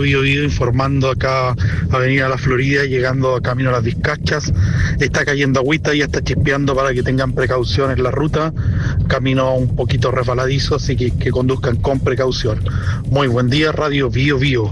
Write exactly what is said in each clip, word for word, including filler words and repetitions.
Bio Bio, informando acá Avenida La Florida, llegando a camino a Las Vizcachas. Está cayendo agüita y está chispeando para que tengan precaución en la ruta. Camino un poquito resbaladizo, así que que conduzcan con precaución. Muy buen día, Radio Bio Bio.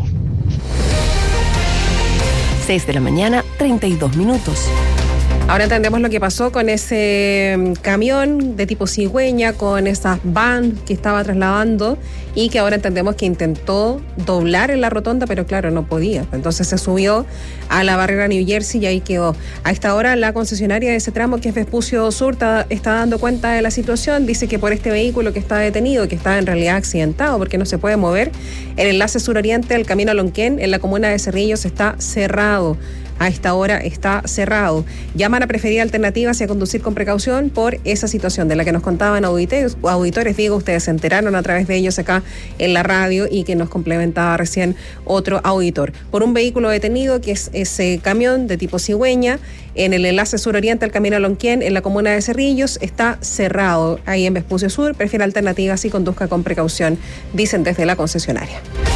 seis de la mañana, treinta y dos minutos. Ahora entendemos lo que pasó con ese camión de tipo cigüeña, con esas van que estaba trasladando y que ahora entendemos que intentó doblar en la rotonda, pero claro, no podía. Entonces se subió a la barrera New Jersey y ahí quedó. A esta hora la concesionaria de ese tramo, que es Vespucio Sur, está, está dando cuenta de la situación. Dice que por este vehículo que está detenido, que está en realidad accidentado porque no se puede mover, el enlace suroriente del camino a Lonquén en la comuna de Cerrillos está cerrado. A esta hora está cerrado. Llaman a preferir alternativas y a conducir con precaución por esa situación de la que nos contaban auditores. auditores Diego, ustedes se enteraron a través de ellos acá en la radio y que nos complementaba recién otro auditor. Por un vehículo detenido, que es ese camión de tipo cigüeña, en el enlace suroriente al camino a Lonquén, en la comuna de Cerrillos, está cerrado. Ahí en Vespucio Sur, prefiere alternativas y conduzca con precaución, dicen desde la concesionaria.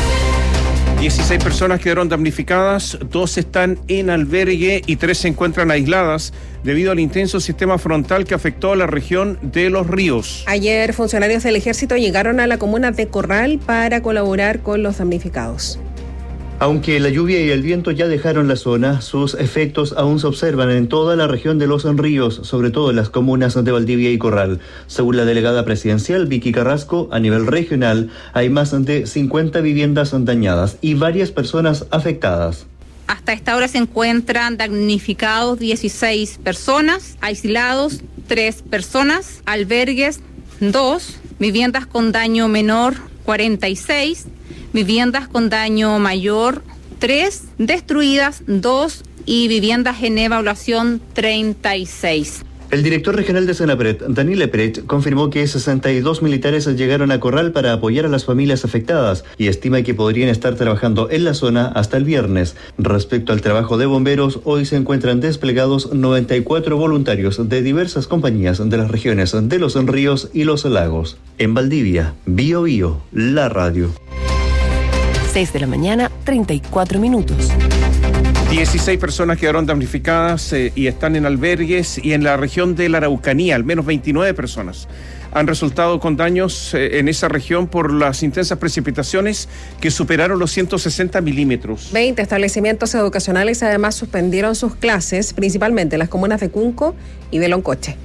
dieciséis personas quedaron damnificadas, dos están en albergue y tres se encuentran aisladas debido al intenso sistema frontal que afectó a la región de Los Ríos. Ayer funcionarios del Ejército llegaron a la comuna de Corral para colaborar con los damnificados. Aunque la lluvia y el viento ya dejaron la zona, sus efectos aún se observan en toda la región de Los Ríos, sobre todo en las comunas de Valdivia y Corral. Según la delegada presidencial Vicky Carrasco, a nivel regional hay más de cincuenta viviendas dañadas y varias personas afectadas. Hasta esta hora se encuentran damnificados dieciséis personas, aislados tres personas, albergues dos, viviendas con daño menor cuarenta y seis, viviendas con daño mayor tres, destruidas dos y viviendas en evaluación treinta y seis. El director regional de Senapred, Daniel Lepret, confirmó que sesenta y dos militares llegaron a Corral para apoyar a las familias afectadas y estima que podrían estar trabajando en la zona hasta el viernes. Respecto al trabajo de bomberos, hoy se encuentran desplegados noventa y cuatro voluntarios de diversas compañías de las regiones de Los Ríos y Los Lagos. En Valdivia, Bio Bio, la radio. seis de la mañana, treinta y cuatro minutos. dieciséis personas quedaron damnificadas eh, y están en albergues, y en la región de la Araucanía, al menos veintinueve personas han resultado con daños eh, en esa región por las intensas precipitaciones que superaron los ciento sesenta milímetros. veinte establecimientos educacionales además suspendieron sus clases, principalmente en las comunas de Cunco y de Loncoche.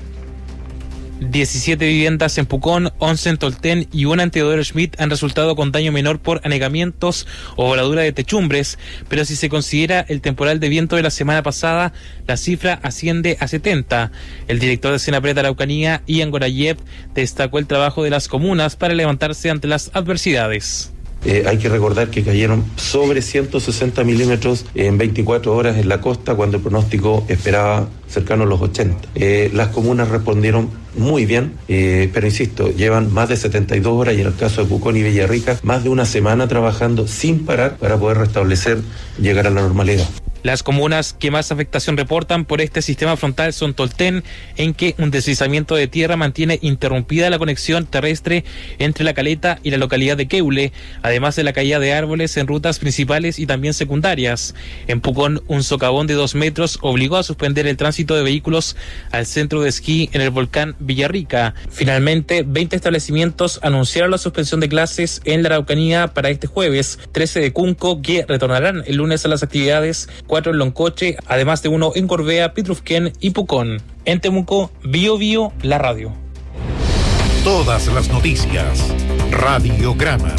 diecisiete viviendas en Pucón, once en Tolten y una en Teodoro Schmidt han resultado con daño menor por anegamientos o voladura de techumbres, pero si se considera el temporal de viento de la semana pasada, la cifra asciende a setenta. El director de Senapred Araucanía, Ian Gorayev, destacó el trabajo de las comunas para levantarse ante las adversidades. Eh, hay que recordar que cayeron sobre ciento sesenta milímetros en veinticuatro horas en la costa, cuando el pronóstico esperaba cercano a los ochenta. Eh, las comunas respondieron muy bien, eh, pero insisto, llevan más de setenta y dos horas y en el caso de Pucón y Villarrica, más de una semana trabajando sin parar para poder restablecer, llegar a la normalidad. Las comunas que más afectación reportan por este sistema frontal son Tolten, en que un deslizamiento de tierra mantiene interrumpida la conexión terrestre entre La Caleta y la localidad de Queule, además de la caída de árboles en rutas principales y también secundarias. En Pucón, un socavón de dos metros obligó a suspender el tránsito de vehículos al centro de esquí en el volcán Villarrica. Finalmente, veinte establecimientos anunciaron la suspensión de clases en la Araucanía para este jueves, trece de Cunco, que retornarán el lunes a las actividades, cuatro en Loncoche, además de uno en Corbea, Pitrufquén y Pucón. En Temuco, Bio Bio, la radio. Todas las noticias, Radiograma.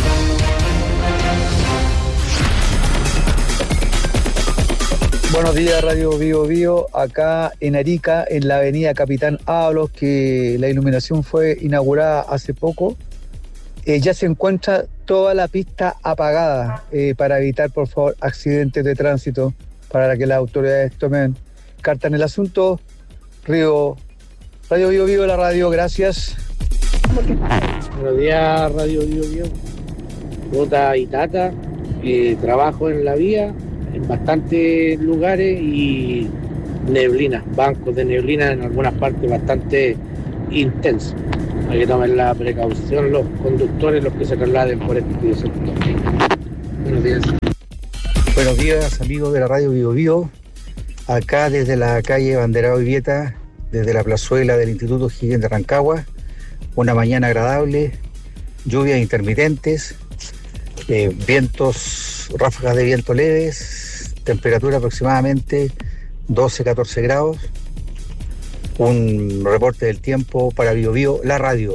Buenos días, Radio Bio Bio, acá en Arica, en la avenida Capitán Ábalos, que la iluminación fue inaugurada hace poco. Eh, ya se encuentra toda la pista apagada eh, para evitar, por favor, accidentes de tránsito, para que las autoridades tomen carta en el asunto. Río, Radio Bio Bio, la radio, gracias. Buenos días, Radio Bio Bio. Ruta Itata, eh, trabajo en la vía, en bastantes lugares, y neblina, bancos de neblina en algunas partes bastante intensos. Hay que tomar la precaución los conductores, los que se trasladen por este sector. Buenos días. Buenos días, amigos de la radio Bio Bio. Acá desde la calle Banderado y Vieta, desde la plazuela del Instituto Higgins de Rancagua, una mañana agradable, lluvias intermitentes, eh, vientos, ráfagas de viento leves, temperatura aproximadamente doce a catorce grados. Un reporte del tiempo para Bio Bio, la radio.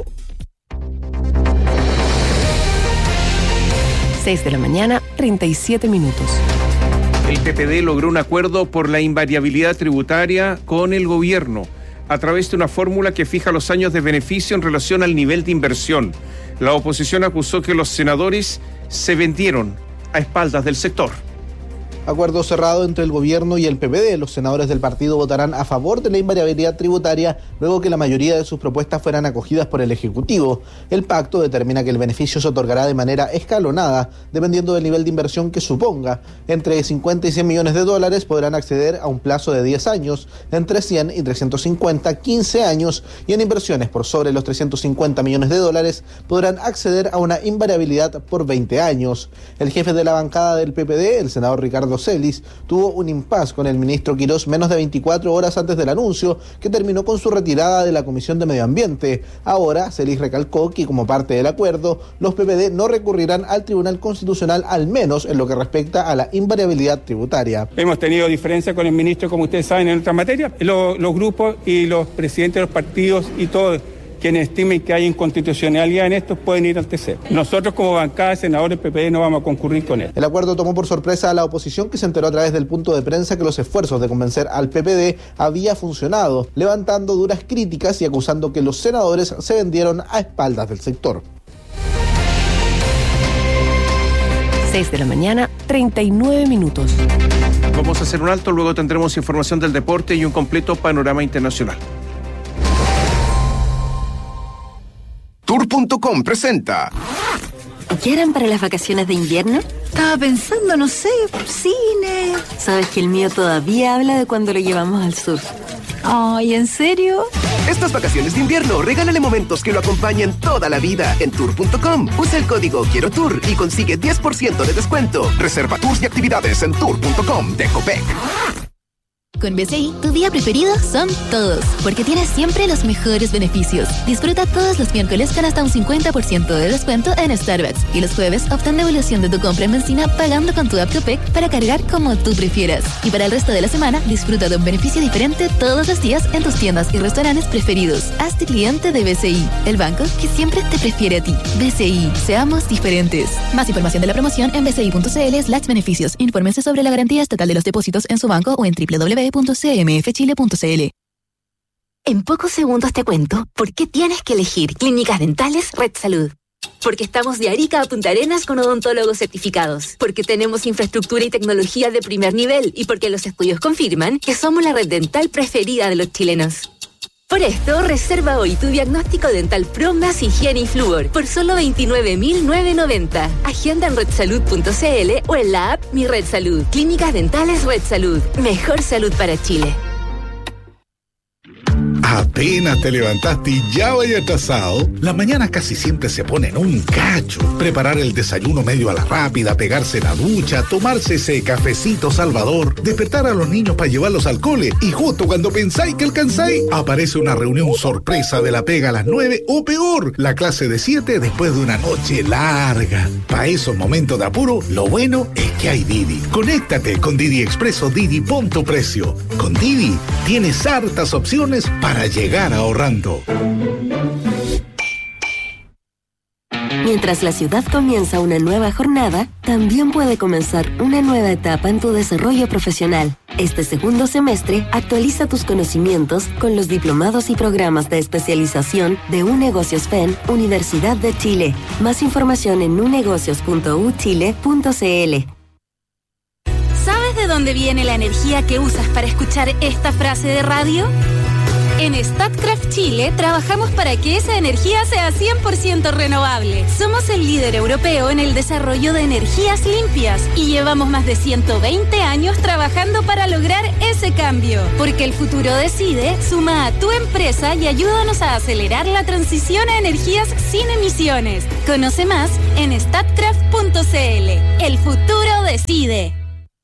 seis de la mañana, treinta y siete minutos. El P P D logró un acuerdo por la invariabilidad tributaria con el gobierno a través de una fórmula que fija los años de beneficio en relación al nivel de inversión. La oposición acusó que los senadores se vendieron a espaldas del sector. Acuerdo cerrado entre el gobierno y el P P D. Los senadores del partido votarán a favor de la invariabilidad tributaria luego que la mayoría de sus propuestas fueran acogidas por el Ejecutivo. El pacto determina que el beneficio se otorgará de manera escalonada, dependiendo del nivel de inversión que suponga. Entre cincuenta y cien millones de dólares podrán acceder a un plazo de diez años, entre cien y trescientos cincuenta, quince años, y en inversiones por sobre los trescientos cincuenta millones de dólares podrán acceder a una invariabilidad por veinte años. El jefe de la bancada del P P D, el senador Ricardo Celis, tuvo un impasse con el ministro Quirós menos de veinticuatro horas antes del anuncio, que terminó con su retirada de la Comisión de Medio Ambiente. Ahora, Celis recalcó que, como parte del acuerdo, los P P D no recurrirán al Tribunal Constitucional, al menos en lo que respecta a la invariabilidad tributaria. Hemos tenido diferencias con el ministro, como ustedes saben, en otras materias. Los, los grupos y los presidentes de los partidos y todos quienes estimen que hay inconstitucionalidad en esto pueden ir al T C. Nosotros como bancada de senadores P P D no vamos a concurrir con él. El acuerdo tomó por sorpresa a la oposición, que se enteró a través del punto de prensa que los esfuerzos de convencer al P P D había funcionado, levantando duras críticas y acusando que los senadores se vendieron a espaldas del sector. seis de la mañana, treinta y nueve minutos. Vamos a hacer un alto, luego tendremos información del deporte y un completo panorama internacional. Tour punto com presenta. ¿Qué harán para las vacaciones de invierno? Estaba pensando, no sé, cine. Sabes que el mío todavía habla de cuando lo llevamos al sur. Ay, ¿en serio? Estas vacaciones de invierno, regálale momentos que lo acompañen toda la vida en Tour punto com. Usa el código Quiero Tour y consigue diez por ciento de descuento. Reserva tours y actividades en Tour punto com de Copec. Con B C I, tu día preferido son todos, porque tienes siempre los mejores beneficios. Disfruta todos los miércoles con hasta un cincuenta por ciento de descuento en Starbucks, y los jueves obtén devolución de tu compra en benzina pagando con tu app Copec para cargar como tú prefieras. Y para el resto de la semana, disfruta de un beneficio diferente todos los días en tus tiendas y restaurantes preferidos. Hazte cliente de B C I, el banco que siempre te prefiere a ti. B C I, seamos diferentes. Más información de la promoción en bci.cl slash beneficios. Infórmense sobre la garantía estatal de los depósitos en su banco o en doble u doble u doble u punto c m f chile punto c l. En pocos segundos te cuento por qué tienes que elegir Clínicas Dentales Red Salud. Porque estamos de Arica a Punta Arenas con odontólogos certificados. Porque tenemos infraestructura y tecnología de primer nivel. Y porque los estudios confirman que somos la red dental preferida de los chilenos. Por esto, reserva hoy tu diagnóstico dental Pro más higiene y flúor por solo veintinueve mil novecientos noventa. Agenda en red salud punto c l o en la app Mi Red Salud. Clínicas Dentales Red Salud. Mejor salud para Chile. Apenas te levantaste y ya vaya atrasado. Las mañanas casi siempre se ponen un cacho. Preparar el desayuno medio a la rápida, pegarse la ducha, tomarse ese cafecito salvador, despertar a los niños para llevarlos al cole, y justo cuando pensáis que alcanzáis, aparece una reunión sorpresa de la pega a las nueve, o peor, la clase de siete después de una noche larga. Para esos momentos de apuro, lo bueno es que hay Didi. Conéctate con Didi Expreso Didi Punto Precio. Con Didi tienes hartas opciones para llegar ahorrando. Mientras la ciudad comienza una nueva jornada, también puede comenzar una nueva etapa en tu desarrollo profesional. Este segundo semestre, actualiza tus conocimientos con los diplomados y programas de especialización de UNegocios F E N, Universidad de Chile. Más información en unegocios punto u chile punto c l. ¿Sabes de dónde viene la energía que usas para escuchar esta frase de radio? En Statkraft Chile trabajamos para que esa energía sea cien por ciento renovable. Somos el líder europeo en el desarrollo de energías limpias y llevamos más de ciento veinte años trabajando para lograr ese cambio. Porque el futuro decide, suma a tu empresa y ayúdanos a acelerar la transición a energías sin emisiones. Conoce más en statkraft punto c l. El futuro decide.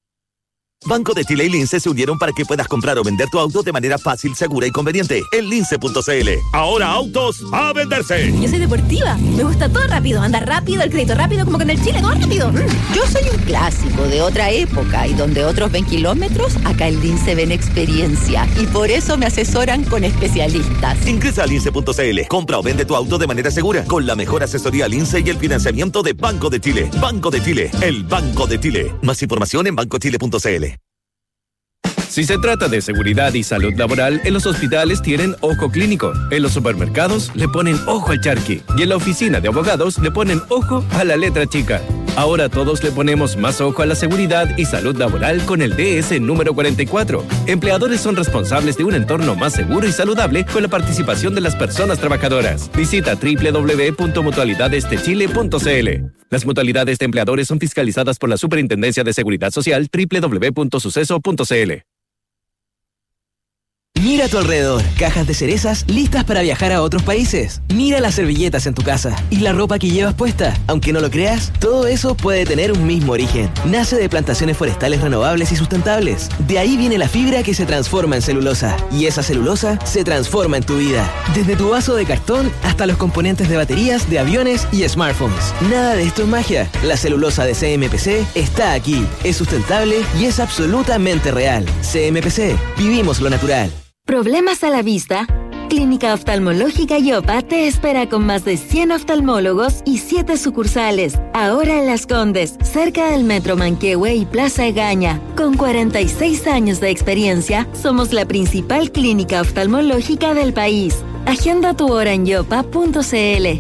Banco de Chile y Lince se unieron para que puedas comprar o vender tu auto de manera fácil, segura y conveniente. En lince punto c l. Ahora autos a venderse. Yo soy deportiva. Me gusta todo rápido. Andar rápido, el crédito rápido, como que en el Chile todo rápido. Yo soy un clásico de otra época y donde otros ven kilómetros, acá en Lince ven experiencia. Y por eso me asesoran con especialistas. Ingresa a lince punto c l. Compra o vende tu auto de manera segura con la mejor asesoría Lince y el financiamiento de Banco de Chile. Banco de Chile, el Banco de Chile. Más información en banco chile punto c l. Si se trata de seguridad y salud laboral, en los hospitales tienen ojo clínico, en los supermercados le ponen ojo al charqui y en la oficina de abogados le ponen ojo a la letra chica. Ahora todos le ponemos más ojo a la seguridad y salud laboral con el D S número cuarenta y cuatro. Empleadores son responsables de un entorno más seguro y saludable con la participación de las personas trabajadoras. Visita doble u doble u doble u punto mutualidades de chile punto c l. Las mutualidades de empleadores son fiscalizadas por la Superintendencia de Seguridad Social doble u doble u doble u punto suceso punto c l. Mira a tu alrededor, cajas de cerezas listas para viajar a otros países. Mira las servilletas en tu casa y la ropa que llevas puesta. Aunque no lo creas, todo eso puede tener un mismo origen. Nace de plantaciones forestales renovables y sustentables. De ahí viene la fibra que se transforma en celulosa. Y esa celulosa se transforma en tu vida. Desde tu vaso de cartón hasta los componentes de baterías, de aviones y smartphones. Nada de esto es magia. La celulosa de C M P C está aquí. Es sustentable y es absolutamente real. C M P C. Vivimos lo natural. ¿Problemas a la vista? Clínica Oftalmológica Yopa te espera con más de cien oftalmólogos y siete sucursales. Ahora en Las Condes, cerca del Metro Manquehue y Plaza Egaña. Con cuarenta y seis años de experiencia, somos la principal clínica oftalmológica del país. Agenda tu hora en yopa punto c l.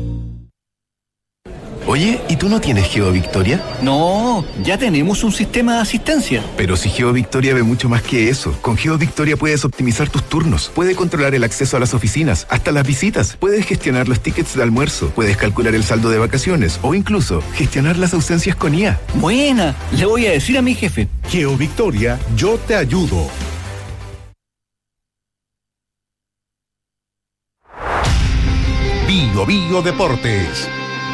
Oye, ¿y tú no tienes GeoVictoria? No, ya tenemos un sistema de asistencia. Pero si GeoVictoria ve mucho más que eso. Con GeoVictoria puedes optimizar tus turnos, puedes controlar el acceso a las oficinas, hasta las visitas, puedes gestionar los tickets de almuerzo, puedes calcular el saldo de vacaciones o incluso gestionar las ausencias con I A. Buena, le voy a decir a mi jefe. GeoVictoria, yo te ayudo. Bio Bio Deportes.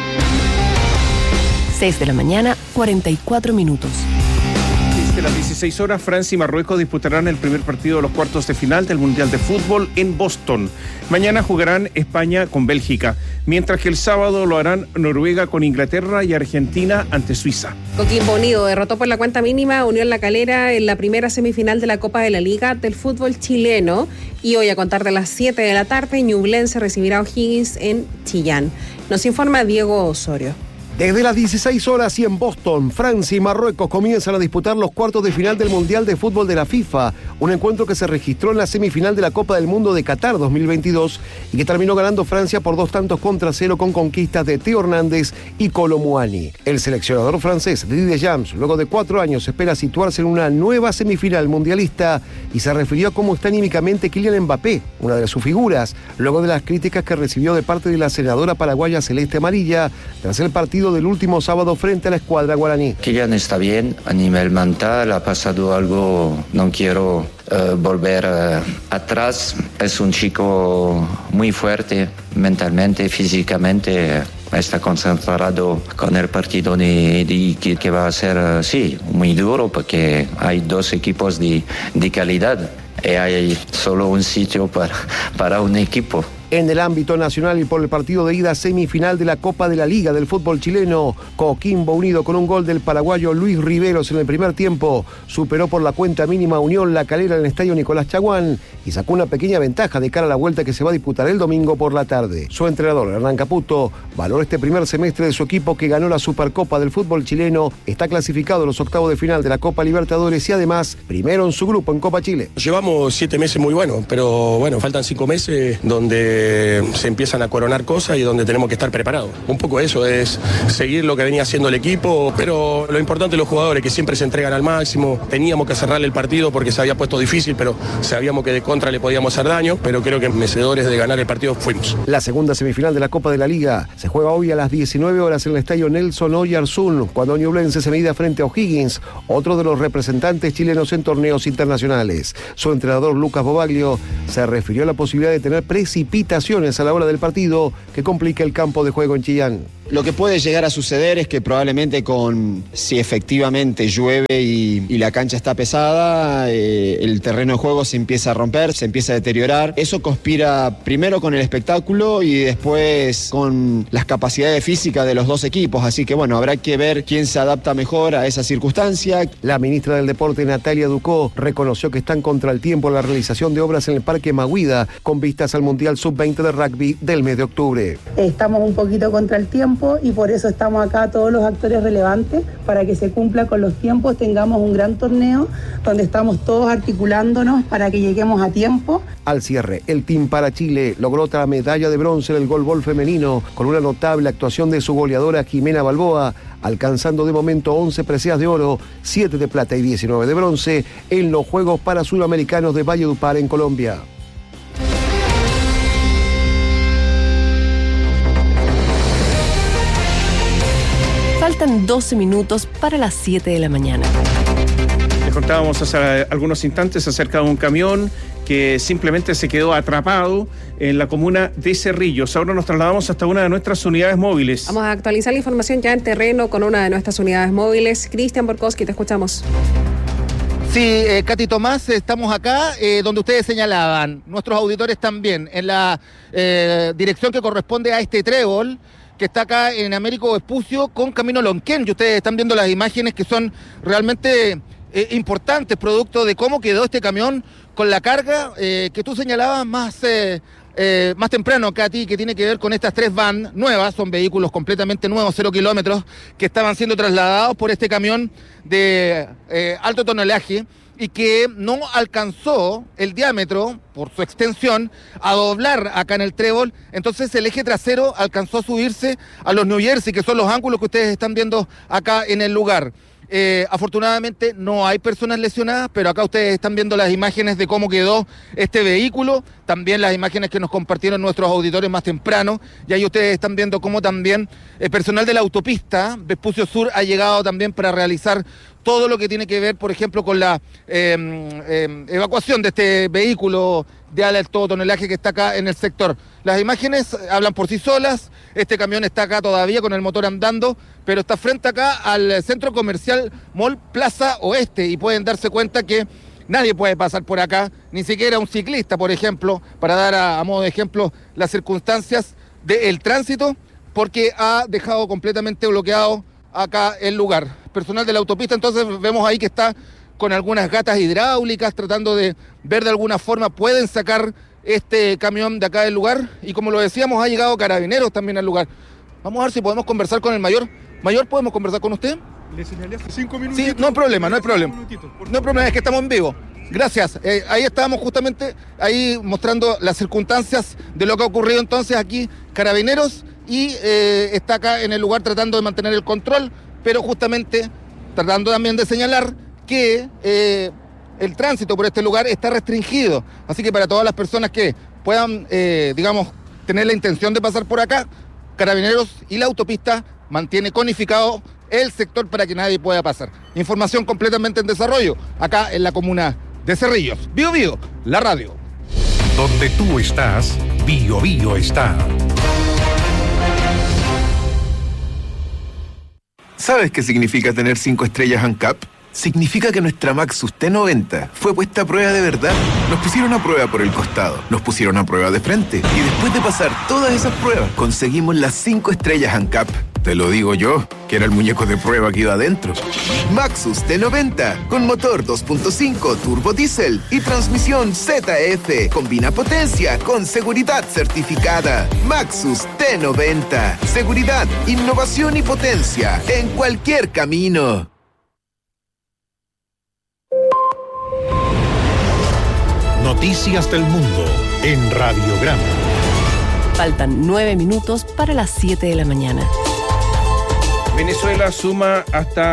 seis de la mañana, cuarenta y cuatro minutos. Desde las dieciséis horas, Francia y Marruecos disputarán el primer partido de los cuartos de final del Mundial de Fútbol en Boston. Mañana jugarán España con Bélgica, mientras que el sábado lo harán Noruega con Inglaterra y Argentina ante Suiza. Coquimbo Unido derrotó por la cuenta mínima Unión La Calera en la primera semifinal de la Copa de la Liga del fútbol chileno. Y hoy, a contar de las siete de la tarde, Ñublense recibirá a O'Higgins en Chillán. Nos informa Diego Osorio. Desde las dieciséis horas y en Boston, Francia y Marruecos comienzan a disputar los cuartos de final del Mundial de Fútbol de la FIFA, un encuentro que se registró en la semifinal de la Copa del Mundo de Qatar dos mil veintidós y que terminó ganando Francia por dos tantos contra cero con conquistas de Teo Hernández y Kolo Muani. El seleccionador francés Didier Deschamps, luego de cuatro años, espera situarse en una nueva semifinal mundialista y se refirió a cómo está anímicamente Kylian Mbappé, una de sus figuras, luego de las críticas que recibió de parte de la senadora paraguaya Celeste Amarilla tras el partido del último sábado frente a la escuadra guaraní. Kylian está bien a nivel mental, ha pasado algo, no quiero uh, volver uh, atrás, es un chico muy fuerte mentalmente, físicamente, está concentrado con el partido de, de, que, que va a ser, uh, sí, muy duro porque hay dos equipos de, de calidad y hay solo un sitio para, para un equipo. En el ámbito nacional y por el partido de ida semifinal de la Copa de la Liga del fútbol chileno, Coquimbo Unido con un gol del paraguayo Luis Riveros en el primer tiempo superó por la cuenta mínima Unión La Calera en el estadio Nicolás Chaguán y sacó una pequeña ventaja de cara a la vuelta que se va a disputar el domingo por la tarde. Su entrenador Hernán Caputo valoró este primer semestre de su equipo que ganó la Supercopa del fútbol chileno, está clasificado en los octavos de final de la Copa Libertadores y además primero en su grupo en Copa Chile. Llevamos siete meses muy buenos, pero bueno, faltan cinco meses donde se empiezan a coronar cosas y donde tenemos que estar preparados. Un poco eso es seguir lo que venía haciendo el equipo, pero lo importante de los jugadores que siempre se entregan al máximo. Teníamos que cerrarle el partido porque se había puesto difícil, pero sabíamos que de contra le podíamos hacer daño, pero creo que merecedores de ganar el partido fuimos. La segunda semifinal de la Copa de la Liga se juega hoy a las diecinueve horas en el estadio Nelson Oyarzún, cuando Ñublense se mida frente a O'Higgins, otro de los representantes chilenos en torneos internacionales. Su entrenador Lucas Bobaglio se refirió a la posibilidad de tener precipitaciones a la hora del partido que complica el campo de juego en Chillán. Lo que puede llegar a suceder es que probablemente con, si efectivamente llueve y, y la cancha está pesada, eh, el terreno de juego se empieza a romper, se empieza a deteriorar. Eso conspira primero con el espectáculo y después con las capacidades físicas de los dos equipos. Así que bueno, habrá que ver quién se adapta mejor a esa circunstancia. La ministra del Deporte, Natalia Ducó, reconoció que están contra el tiempo la realización de obras en el Parque Maguida con vistas al Mundial sub veinte de rugby del mes de octubre. Estamos un poquito contra el tiempo y por eso estamos acá todos los actores relevantes para que se cumpla con los tiempos, tengamos un gran torneo donde estamos todos articulándonos para que lleguemos a tiempo. Al cierre, el Team para Chile logró otra medalla de bronce en el golbol femenino con una notable actuación de su goleadora Jimena Balboa, alcanzando de momento once preseas de oro, siete de plata y diecinueve de bronce en los Juegos Parasudamericanos de Valledupar en Colombia. Faltan doce minutos para las siete de la mañana. Les contábamos hace algunos instantes acerca de un camión que simplemente se quedó atrapado en la comuna de Cerrillos. Ahora nos trasladamos hasta una de nuestras unidades móviles. Vamos a actualizar la información ya en terreno con una de nuestras unidades móviles. Cristian Borkowski, te escuchamos. Sí, eh, Katy Tomás, estamos acá eh, donde ustedes señalaban, nuestros auditores también, en la eh, dirección que corresponde a este trébol, que está acá en Américo Vespucio con Camino Lonquén. Y ustedes están viendo las imágenes que son realmente eh, importantes, producto de cómo quedó este camión con la carga eh, que tú señalabas más, eh, eh, más temprano, Katy, que tiene que ver con estas tres van nuevas, son vehículos completamente nuevos, cero kilómetros, que estaban siendo trasladados por este camión de eh, alto tonelaje y que no alcanzó el diámetro, por su extensión, a doblar acá en el trébol. Entonces el eje trasero alcanzó a subirse a los New Jersey, que son los ángulos que ustedes están viendo acá en el lugar. Eh, afortunadamente no hay personas lesionadas, pero acá ustedes están viendo las imágenes de cómo quedó este vehículo, también las imágenes que nos compartieron nuestros auditores más temprano, y ahí ustedes están viendo cómo también el personal de la autopista Vespucio Sur ha llegado también para realizar todo lo que tiene que ver, por ejemplo, con la eh, eh, evacuación de este vehículo de alto tonelaje que está acá en el sector. Las imágenes hablan por sí solas, este camión está acá todavía con el motor andando, pero está frente acá al centro comercial Mall Plaza Oeste y pueden darse cuenta que nadie puede pasar por acá, ni siquiera un ciclista, por ejemplo, para dar a, a modo de ejemplo las circunstancias del tránsito, porque ha dejado completamente bloqueado acá el lugar. Personal de la autopista, entonces vemos ahí que está con algunas gatas hidráulicas tratando de ver de alguna forma pueden sacar este camión de acá del lugar, y como lo decíamos ha llegado carabineros también al lugar. Vamos a ver si podemos conversar con el mayor. Mayor, ¿podemos conversar con usted? Le señalé hace cinco minutos. Sí, no hay problema, no hay problema. No hay problema, es que estamos en vivo. Gracias. Eh, ahí estábamos justamente ahí mostrando las circunstancias de lo que ha ocurrido entonces aquí, carabineros, y eh, está acá en el lugar tratando de mantener el control, pero justamente tratando también de señalar que eh, el tránsito por este lugar está restringido. Así que para todas las personas que puedan, eh, digamos, tener la intención de pasar por acá, Carabineros y la autopista mantiene conificado el sector para que nadie pueda pasar. Información completamente en desarrollo, acá en la comuna de Cerrillos. Bío Bío, la radio. Donde tú estás, Bío Bío está. ¿Sabes qué significa tener cinco estrellas ANCAP? Significa que nuestra Maxus T noventa fue puesta a prueba de verdad. Nos pusieron a prueba por el costado, nos pusieron a prueba de frente, y después de pasar todas esas pruebas, conseguimos las cinco estrellas ANCAP. Te lo digo yo, que era el muñeco de prueba que iba adentro. Maxus T noventa, con motor dos punto cinco turbo diésel y transmisión Z F. Combina potencia con seguridad certificada. Maxus T noventa. Seguridad, innovación y potencia en cualquier camino. Noticias del mundo en Radiograma. Faltan nueve minutos para las siete de la mañana. Venezuela suma hasta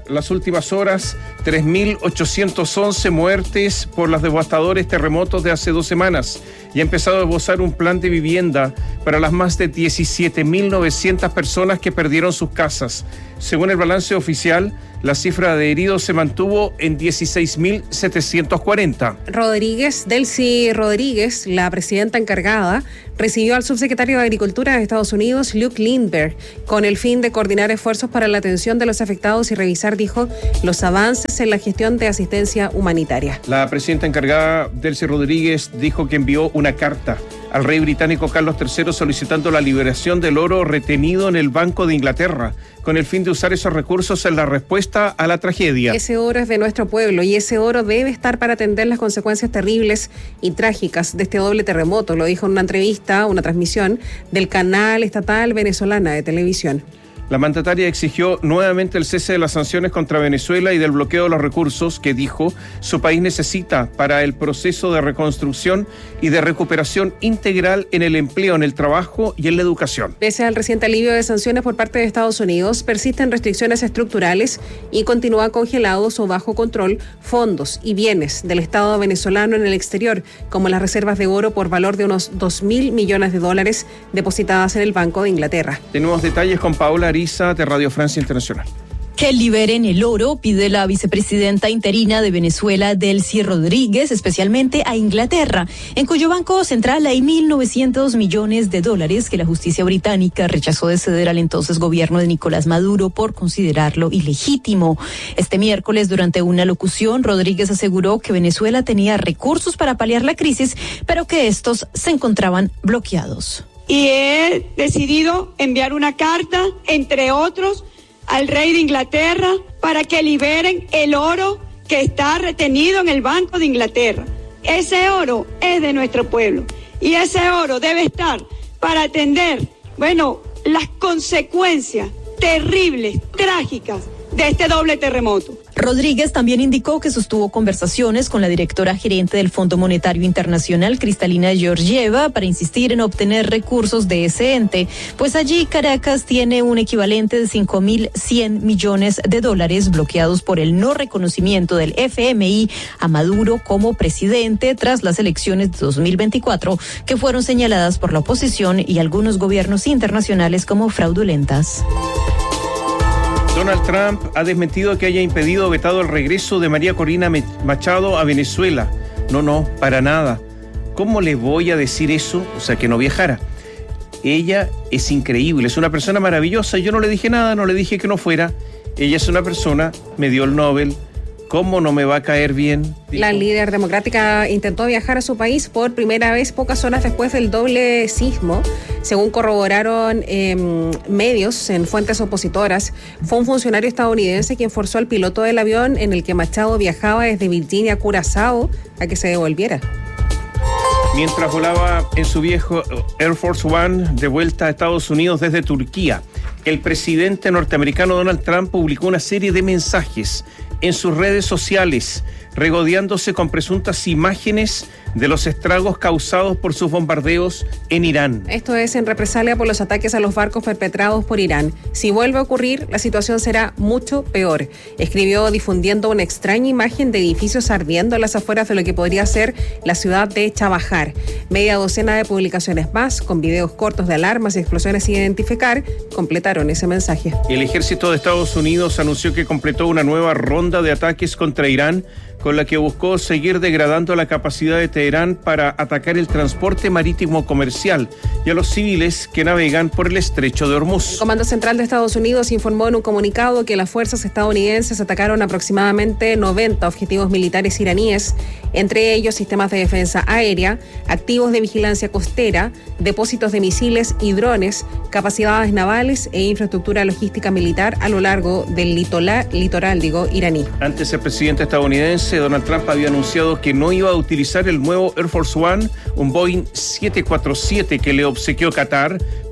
las últimas horas, tres mil ochocientas once muertes por los devastadores terremotos de hace dos semanas y ha empezado a esbozar un plan de vivienda para las más de diecisiete mil novecientas personas que perdieron sus casas. Según el balance oficial, la cifra de heridos se mantuvo en dieciséis mil setecientos cuarenta. Rodríguez, Delcy Rodríguez, la presidenta encargada, recibió al subsecretario de Agricultura de Estados Unidos, Luke Lindbergh, con el fin de coordinar esfuerzos para la atención de los afectados y revisar, dijo, los avances en la gestión de asistencia humanitaria. La presidenta encargada, Delcy Rodríguez, dijo que envió una carta al rey británico Carlos tercero solicitando la liberación del oro retenido en el Banco de Inglaterra, con el fin de usar esos recursos en la respuesta a la tragedia. Ese oro es de nuestro pueblo y ese oro debe estar para atender las consecuencias terribles y trágicas de este doble terremoto, lo dijo en una entrevista, una transmisión del canal estatal venezolana de televisión. La mandataria exigió nuevamente el cese de las sanciones contra Venezuela y del bloqueo de los recursos que, dijo, su país necesita para el proceso de reconstrucción y de recuperación integral en el empleo, en el trabajo y en la educación. Pese al reciente alivio de sanciones por parte de Estados Unidos, persisten restricciones estructurales y continúa congelados o bajo control fondos y bienes del Estado venezolano en el exterior, como las reservas de oro por valor de unos dos mil millones de dólares depositadas en el Banco de Inglaterra. Tenemos detalles con Paola Ariza de Radio Francia Internacional. Que liberen el oro, pide la vicepresidenta interina de Venezuela, Delcy Rodríguez, especialmente a Inglaterra, en cuyo banco central hay mil novecientos millones de dólares que la justicia británica rechazó de ceder al entonces gobierno de Nicolás Maduro por considerarlo ilegítimo. Este miércoles, durante una locución, Rodríguez aseguró que Venezuela tenía recursos para paliar la crisis, pero que estos se encontraban bloqueados. Y he decidido enviar una carta, entre otros, al rey de Inglaterra para que liberen el oro que está retenido en el Banco de Inglaterra. Ese oro es de nuestro pueblo y ese oro debe estar para atender, bueno, las consecuencias terribles, trágicas de este doble terremoto. Rodríguez también indicó que sostuvo conversaciones con la directora gerente del Fondo Monetario Internacional, Cristalina Georgieva, para insistir en obtener recursos de ese ente, pues allí Caracas tiene un equivalente de cinco mil cien millones de dólares bloqueados por el no reconocimiento del F M I a Maduro como presidente tras las elecciones de dos mil veinticuatro, que fueron señaladas por la oposición y algunos gobiernos internacionales como fraudulentas. Donald Trump ha desmentido que haya impedido o vetado el regreso de María Corina Machado a Venezuela. No, no, para nada. ¿Cómo le voy a decir eso? O sea, que no viajara. Ella es increíble, es una persona maravillosa. Yo no le dije nada, no le dije que no fuera. Ella es una persona, me dio el Nobel. ¿Cómo no me va a caer bien? Dijo. La líder democrática intentó viajar a su país por primera vez pocas horas después del doble sismo. Según corroboraron eh, medios en fuentes opositoras, fue un funcionario estadounidense quien forzó al piloto del avión en el que Machado viajaba desde Virginia a Curazao a que se devolviera. Mientras volaba en su viejo Air Force One de vuelta a Estados Unidos desde Turquía, el presidente norteamericano Donald Trump publicó una serie de mensajes en sus redes sociales, regodeándose con presuntas imágenes de los estragos causados por sus bombardeos en Irán. Esto es en represalia por los ataques a los barcos perpetrados por Irán. Si vuelve a ocurrir, la situación será mucho peor. Escribió difundiendo una extraña imagen de edificios ardiendo a las afueras de lo que podría ser la ciudad de Chabahar. Media docena de publicaciones más, con videos cortos de alarmas y explosiones sin identificar, completaron ese mensaje. El ejército de Estados Unidos anunció que completó una nueva ronda de ataques contra Irán, con la que buscó seguir degradando la capacidad de Teherán para atacar el transporte marítimo comercial y a los civiles que navegan por el estrecho de Hormuz. El Comando Central de Estados Unidos informó en un comunicado que las fuerzas estadounidenses atacaron aproximadamente noventa objetivos militares iraníes, entre ellos sistemas de defensa aérea, activos de vigilancia costera, depósitos de misiles y drones, capacidades navales e infraestructura logística militar a lo largo del litoral, litoral digo, iraní. Antes, el presidente estadounidense Donald Trump había anunciado que no iba a utilizar el nuevo Air Force One, un Boeing siete cuarenta y siete que le obsequió Qatar,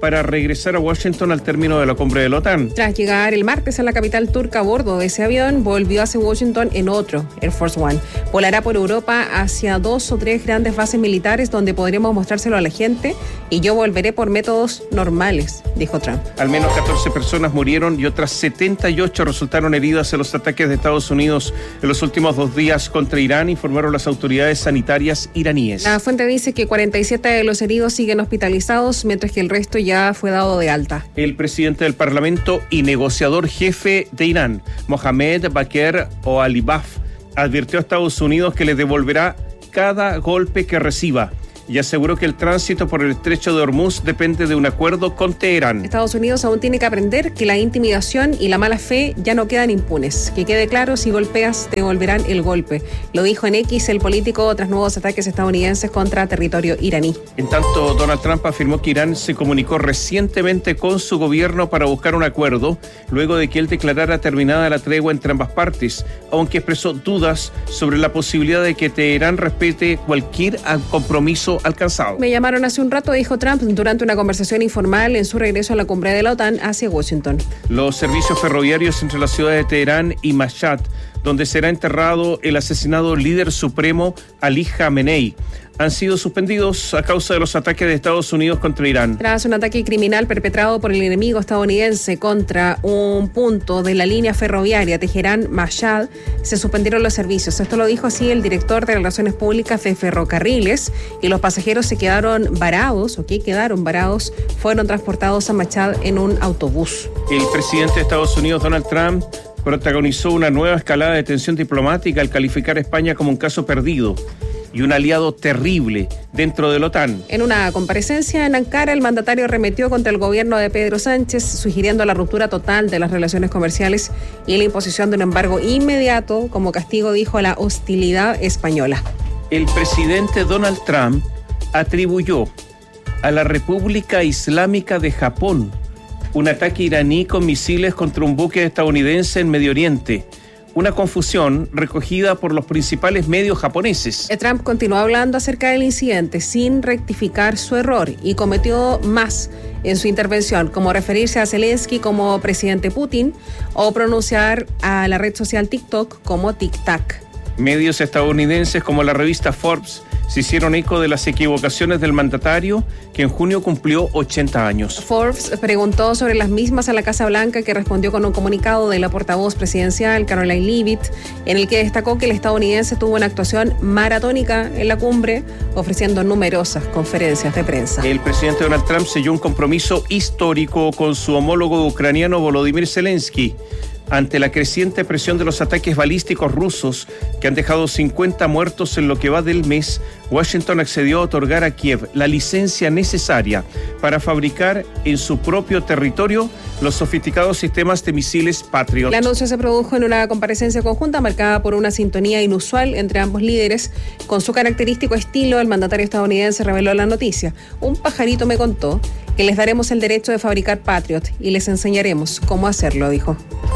para regresar a Washington al término de la cumbre de la OTAN. Tras llegar el martes a la capital turca a bordo de ese avión, volvió hacia Washington en otro, Air Force One. Volará por Europa hacia dos o tres grandes bases militares donde podremos mostrárselo a la gente y yo volveré por métodos normales, dijo Trump. Al menos catorce personas murieron y otras setenta y ocho resultaron heridas en los ataques de Estados Unidos en los últimos dos días contra Irán, informaron las autoridades sanitarias iraníes. La fuente dice que cuarenta y siete de los heridos siguen hospitalizados, mientras que el resto ya ya fue dado de alta. El presidente del Parlamento y negociador jefe de Irán, Mohamed Bakr O'Alibaf, advirtió a Estados Unidos que le devolverá cada golpe que reciba y aseguró que el tránsito por el estrecho de Hormuz depende de un acuerdo con Teherán. Estados Unidos aún tiene que aprender que la intimidación y la mala fe ya no quedan impunes. Que quede claro, si golpeas, te devolverán el golpe. Lo dijo en X el político tras nuevos ataques estadounidenses contra territorio iraní. En tanto, Donald Trump afirmó que Irán se comunicó recientemente con su gobierno para buscar un acuerdo, luego de que él declarara terminada la tregua entre ambas partes, aunque expresó dudas sobre la posibilidad de que Teherán respete cualquier compromiso alcanzado. Me llamaron hace un rato, dijo Trump, durante una conversación informal en su regreso a la cumbre de la OTAN hacia Washington. Los servicios ferroviarios entre las ciudades de Teherán y Mashhad, donde será enterrado el asesinado líder supremo Ali Khamenei, han sido suspendidos a causa de los ataques de Estados Unidos contra Irán. Tras un ataque criminal perpetrado por el enemigo estadounidense contra un punto de la línea ferroviaria Teherán-Mashhad, se suspendieron los servicios. Esto lo dijo así el director de Relaciones Públicas de Ferrocarriles, y los pasajeros se quedaron varados, o que quedaron varados, fueron transportados a Mashhad en un autobús. El presidente de Estados Unidos, Donald Trump, protagonizó una nueva escalada de tensión diplomática al calificar a España como un caso perdido y un aliado terrible dentro de la OTAN. En una comparecencia en Ankara, el mandatario arremetió contra el gobierno de Pedro Sánchez, sugiriendo la ruptura total de las relaciones comerciales y la imposición de un embargo inmediato como castigo, dijo, a la hostilidad española. El presidente Donald Trump atribuyó a la República Islámica de Japón un ataque iraní con misiles contra un buque estadounidense en Medio Oriente. Una confusión recogida por los principales medios japoneses. Trump continuó hablando acerca del incidente sin rectificar su error y cometió más en su intervención, como referirse a Zelensky como presidente Putin o pronunciar a la red social TikTok como Tic-Tac. Medios estadounidenses como la revista Forbes se hicieron eco de las equivocaciones del mandatario, que en junio cumplió ochenta años. Forbes preguntó sobre las mismas a la Casa Blanca, que respondió con un comunicado de la portavoz presidencial, Caroline Leavitt, en el que destacó que el estadounidense tuvo una actuación maratónica en la cumbre, ofreciendo numerosas conferencias de prensa. El presidente Donald Trump selló un compromiso histórico con su homólogo ucraniano Volodymyr Zelensky, ante la creciente presión de los ataques balísticos rusos que han dejado cincuenta muertos en lo que va del mes. Washington accedió a otorgar a Kiev la licencia necesaria para fabricar en su propio territorio los sofisticados sistemas de misiles Patriot. El anuncio se produjo en una comparecencia conjunta marcada por una sintonía inusual entre ambos líderes. Con su característico estilo, el mandatario estadounidense reveló la noticia. Un pajarito me contó que les daremos el derecho de fabricar Patriot y les enseñaremos cómo hacerlo, dijo.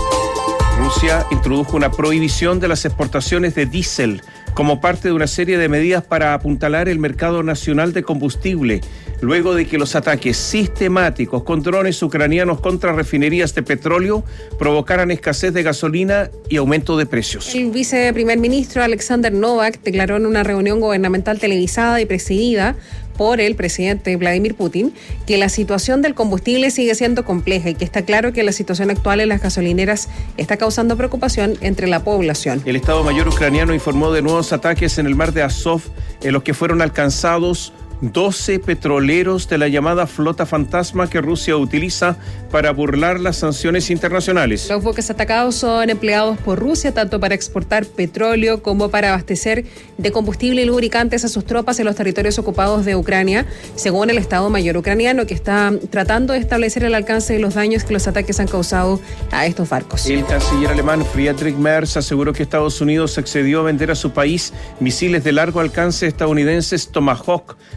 Rusia introdujo una prohibición de las exportaciones de diésel como parte de una serie de medidas para apuntalar el mercado nacional de combustible, luego de que los ataques sistemáticos con drones ucranianos contra refinerías de petróleo provocaran escasez de gasolina y aumento de precios. El viceprimer ministro Alexander Novak declaró en una reunión gubernamental televisada y presidida por el presidente Vladimir Putin que la situación del combustible sigue siendo compleja y que está claro que la situación actual en las gasolineras está causando preocupación entre la población. El Estado Mayor ucraniano informó de nuevos ataques en el mar de Azov, en los que fueron alcanzados doce petroleros de la llamada flota fantasma que Rusia utiliza para burlar las sanciones internacionales. Los buques atacados son empleados por Rusia tanto para exportar petróleo como para abastecer de combustible y lubricantes a sus tropas en los territorios ocupados de Ucrania, según el Estado Mayor ucraniano, que está tratando de establecer el alcance de los daños que los ataques han causado a estos barcos. El canciller alemán Friedrich Merz aseguró que Estados Unidos accedió a vender a su país misiles de largo alcance estadounidenses Tomahawk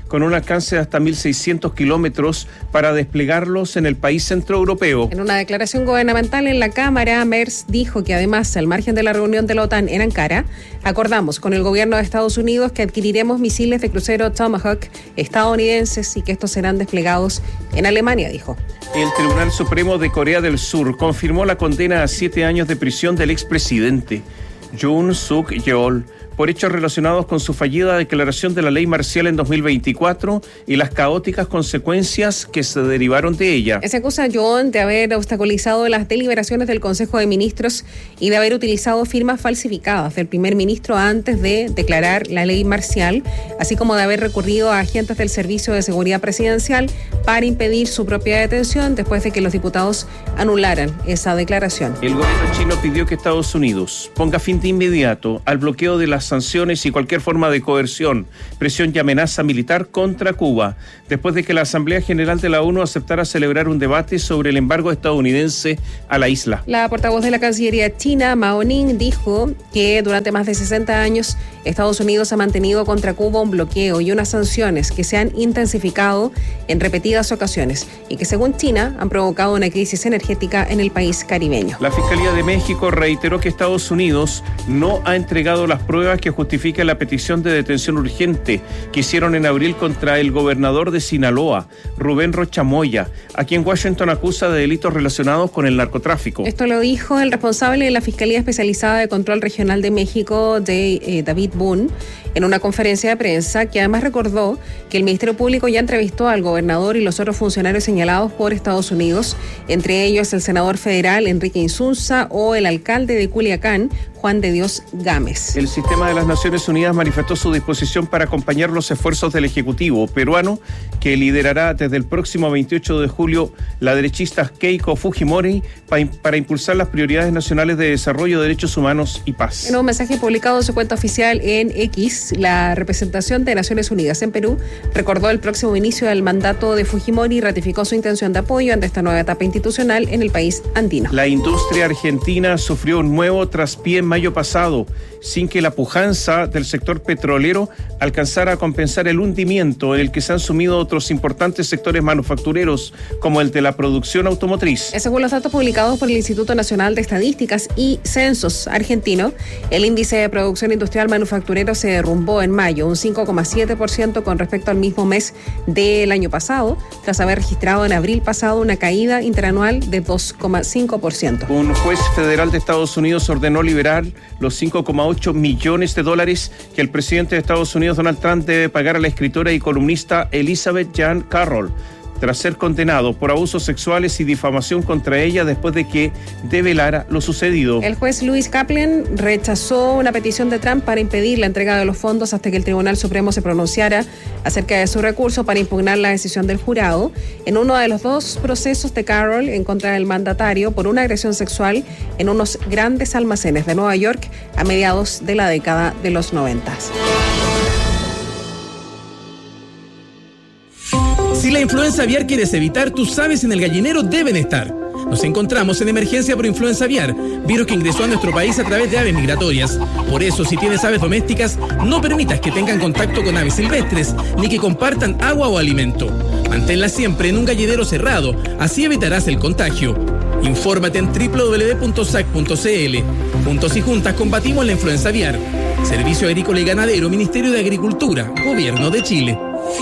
con un alcance de hasta mil seiscientos kilómetros para desplegarlos en el país centroeuropeo. En una declaración gubernamental en la Cámara, Merz dijo que además, al margen de la reunión de la OTAN en Ankara, acordamos con el gobierno de Estados Unidos que adquiriremos misiles de crucero Tomahawk estadounidenses y que estos serán desplegados en Alemania, dijo. El Tribunal Supremo de Corea del Sur confirmó la condena a siete años de prisión del expresidente Yoon Suk Yeol por hechos relacionados con su fallida declaración de la ley marcial en dos mil veinticuatro y las caóticas consecuencias que se derivaron de ella. Se acusa a Yoon de haber obstaculizado las deliberaciones del Consejo de Ministros y de haber utilizado firmas falsificadas del primer ministro antes de declarar la ley marcial, así como de haber recurrido a agentes del Servicio de Seguridad Presidencial para impedir su propia detención después de que los diputados anularan esa declaración. El gobierno chino pidió que Estados Unidos ponga fin de inmediato al bloqueo de las sanciones y cualquier forma de coerción, presión y amenaza militar contra Cuba, después de que la Asamblea General de la ONU aceptara celebrar un debate sobre el embargo estadounidense a la isla. La portavoz de la Cancillería china, Mao Ning, dijo que durante más de sesenta años Estados Unidos ha mantenido contra Cuba un bloqueo y unas sanciones que se han intensificado en repetidas ocasiones y que, según China, han provocado una crisis energética en el país caribeño. La Fiscalía de México reiteró que Estados Unidos no ha entregado las pruebas que justifican la petición de detención urgente que hicieron en abril contra el gobernador de Sinaloa, Rubén Rocha Moya, a quien Washington acusa de delitos relacionados con el narcotráfico. Esto lo dijo el responsable de la Fiscalía Especializada de Control Regional de México, de eh, David Boone, en una conferencia de prensa, que además recordó que el Ministerio Público ya entrevistó al gobernador y los otros funcionarios señalados por Estados Unidos, entre ellos el senador federal Enrique Insunza o el alcalde de Culiacán, Juan de Dios Gámez. El sistema de las Naciones Unidas manifestó su disposición para acompañar los esfuerzos del Ejecutivo peruano, que liderará desde el próximo veintiocho de julio la derechista Keiko Fujimori para impulsar las prioridades nacionales de desarrollo, derechos humanos y paz. En un mensaje publicado en su cuenta oficial en X, la representación de Naciones Unidas en Perú recordó el próximo inicio del mandato de Fujimori y ratificó su intención de apoyo ante esta nueva etapa institucional en el país andino. La industria argentina sufrió un nuevo traspié en mayo pasado, sin que la pujanza del sector petrolero alcanzara a compensar el hundimiento en el que se han sumido otros importantes sectores manufactureros, como el de la producción automotriz. Según los datos publicados por el Instituto Nacional de Estadísticas y Censos argentino, el índice de producción industrial manufacturero se derrumbó en mayo un cinco coma siete por ciento con respecto al mismo mes del año pasado, tras haber registrado en abril pasado una caída interanual de dos coma cinco por ciento. Un juez federal de Estados Unidos ordenó liberar los cinco coma ocho millones de dólares que el presidente de Estados Unidos, Donald Trump, debe pagar a la escritora y columnista Elizabeth Jean Carroll, tras ser condenado por abusos sexuales y difamación contra ella después de que develara lo sucedido. El juez Louis Kaplan rechazó una petición de Trump para impedir la entrega de los fondos hasta que el Tribunal Supremo se pronunciara acerca de su recurso para impugnar la decisión del jurado en uno de los dos procesos de Carroll en contra del mandatario por una agresión sexual en unos grandes almacenes de Nueva York a mediados de la década de los noventas. Si la influenza aviar quieres evitar, tus aves en el gallinero deben estar. Nos encontramos en emergencia por influenza aviar, virus que ingresó a nuestro país a través de aves migratorias. Por eso, si tienes aves domésticas, no permitas que tengan contacto con aves silvestres, ni que compartan agua o alimento. Manténlas siempre en un gallinero cerrado, así evitarás el contagio. Infórmate en doble u doble u doble u punto s a c punto c l. Juntos y juntas combatimos la influenza aviar. Servicio Agrícola y Ganadero, Ministerio de Agricultura, Gobierno de Chile.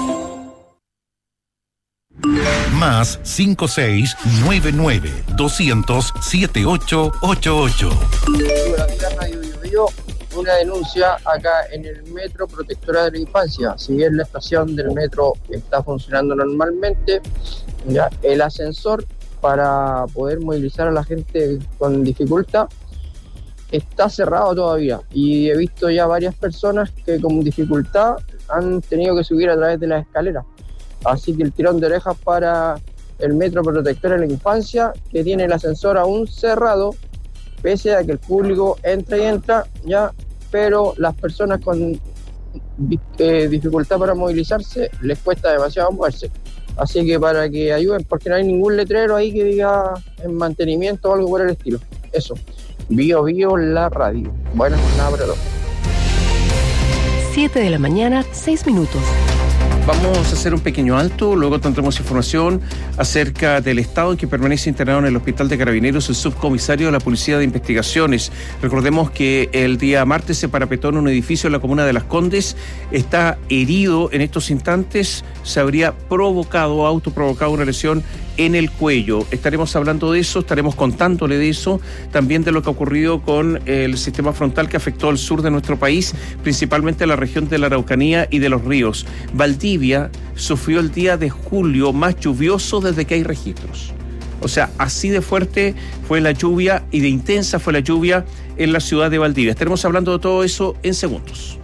Más cinco seis nueve nueve doscientos setenta y ocho ochenta y ocho. Buenos días, Radio Bio Bio. Una denuncia acá en el Metro Protectora de la Infancia. Si bien la estación del metro está funcionando normalmente, ya el ascensor para poder movilizar a la gente con dificultad está cerrado todavía. Y he visto ya varias personas que con dificultad han tenido que subir a través de las escaleras. Así que el tirón de orejas para el Metro Protectora de la Infancia, que tiene el ascensor aún cerrado, pese a que el público entra y entra, ya, pero las personas con eh, dificultad para movilizarse les cuesta demasiado moverse. Así que para que ayuden, porque no hay ningún letrero ahí que diga en mantenimiento o algo por el estilo. Eso. Bio Bio la radio. Buenas jornadas para todos. siete de la mañana, seis minutos. Vamos a hacer un pequeño alto, luego tendremos información acerca del estado en que permanece internado en el Hospital de Carabineros el subcomisario de la Policía de Investigaciones. Recordemos que el día martes se parapetó en un edificio en la comuna de Las Condes, está herido en estos instantes, se habría provocado, autoprovocado una lesión en el cuello. Estaremos hablando de eso, estaremos contándole de eso, también de lo que ha ocurrido con el sistema frontal que afectó al sur de nuestro país, principalmente la región de la Araucanía y de los ríos. Valdivia sufrió el día de julio más lluvioso desde que hay registros. O sea, así de fuerte fue la lluvia y de intensa fue la lluvia en la ciudad de Valdivia. Estaremos hablando de todo eso en segundos.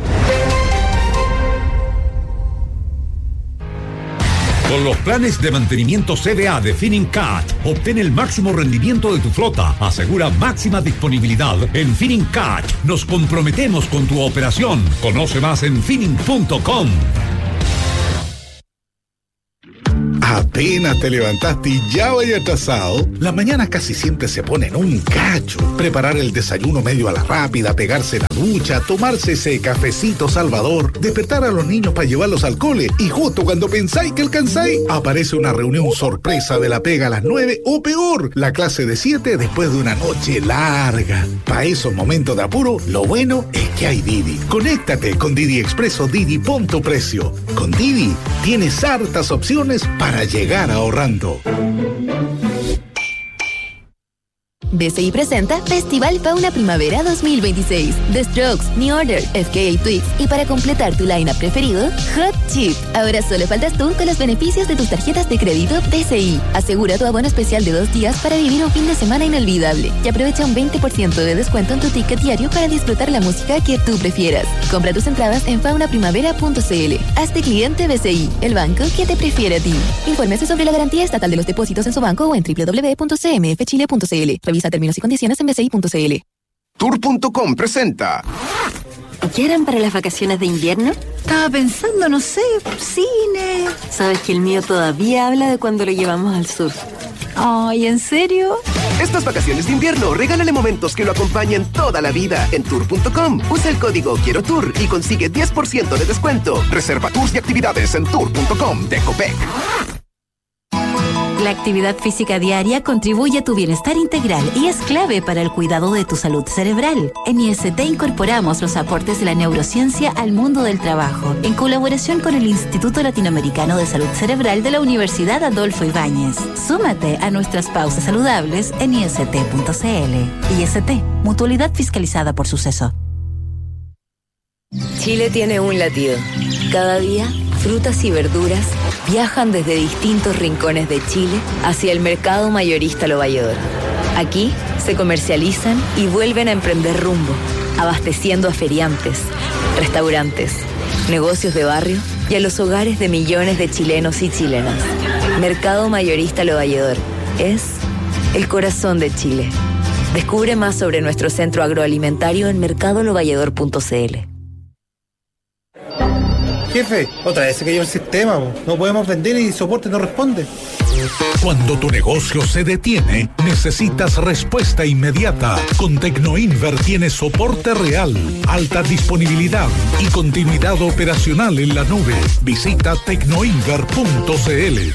Con los planes de mantenimiento C D A de Finincat, obtén el máximo rendimiento de tu flota. Asegura máxima disponibilidad. En Finincat nos comprometemos con tu operación. Conoce más en Fining punto com. Apenas te levantaste y ya vaya atrasado. La mañana casi siempre se pone en un cacho. Preparar el desayuno medio a la rápida, pegarse la ducha, tomarse ese cafecito salvador, despertar a los niños para llevarlos al cole y justo cuando pensáis que alcanzáis, aparece una reunión sorpresa de la pega a las nueve o peor, la clase de siete después de una noche larga. Para esos momentos de apuro, lo bueno es que hay Didi. Conéctate con Didi Expreso Didi, pon tu precio. Con Didi tienes hartas opciones para llegar ahorrando. B C I presenta Festival Fauna Primavera dos mil veintiséis. The Strokes, New Order, F K A Twigs y para completar tu line-up preferido, Hot Chip. Ahora solo faltas tú con los beneficios de tus tarjetas de crédito B C I. Asegura tu abono especial de dos días para vivir un fin de semana inolvidable y aprovecha un veinte por ciento de descuento en tu ticket diario para disfrutar la música que tú prefieras. Compra tus entradas en fauna primavera punto c l. Hazte cliente B C I, el banco que te prefiere a ti. Infórmese sobre la garantía estatal de los depósitos en su banco o en doble u doble u doble u punto c m f chile punto c l. Revisa términos y condiciones en b c i punto c l. Tour punto com presenta. ¿Qué harán para las vacaciones de invierno? Estaba pensando, no sé, cine. Sabes que el mío todavía habla de cuando lo llevamos al sur. Ay, ¿en serio? Estas vacaciones de invierno, regálale momentos que lo acompañen toda la vida en tour punto com. Usa el código Quiero Tour y consigue diez por ciento de descuento. Reserva tours y actividades en tour punto com de Copec. La actividad física diaria contribuye a tu bienestar integral y es clave para el cuidado de tu salud cerebral. En I S T incorporamos los aportes de la neurociencia al mundo del trabajo, en colaboración con el Instituto Latinoamericano de Salud Cerebral de la Universidad Adolfo Ibáñez. Súmate a nuestras pausas saludables en i s t punto c l. I S T, mutualidad fiscalizada por Suceso. Chile tiene un latido. Cada día, frutas y verduras viajan desde distintos rincones de Chile hacia el mercado mayorista Lo Valledor. Aquí se comercializan y vuelven a emprender rumbo, abasteciendo a feriantes, restaurantes, negocios de barrio y a los hogares de millones de chilenos y chilenas. Mercado mayorista Lo Valledor es el corazón de Chile. Descubre más sobre nuestro centro agroalimentario en mercado lo valledor punto c l. Jefe, otra vez se cayó el sistema, no podemos vender y soporte no responde. Cuando tu negocio se detiene, necesitas respuesta inmediata. Con Tecnoinver tienes soporte real, alta disponibilidad y continuidad operacional en la nube. Visita tecnoinver punto c l.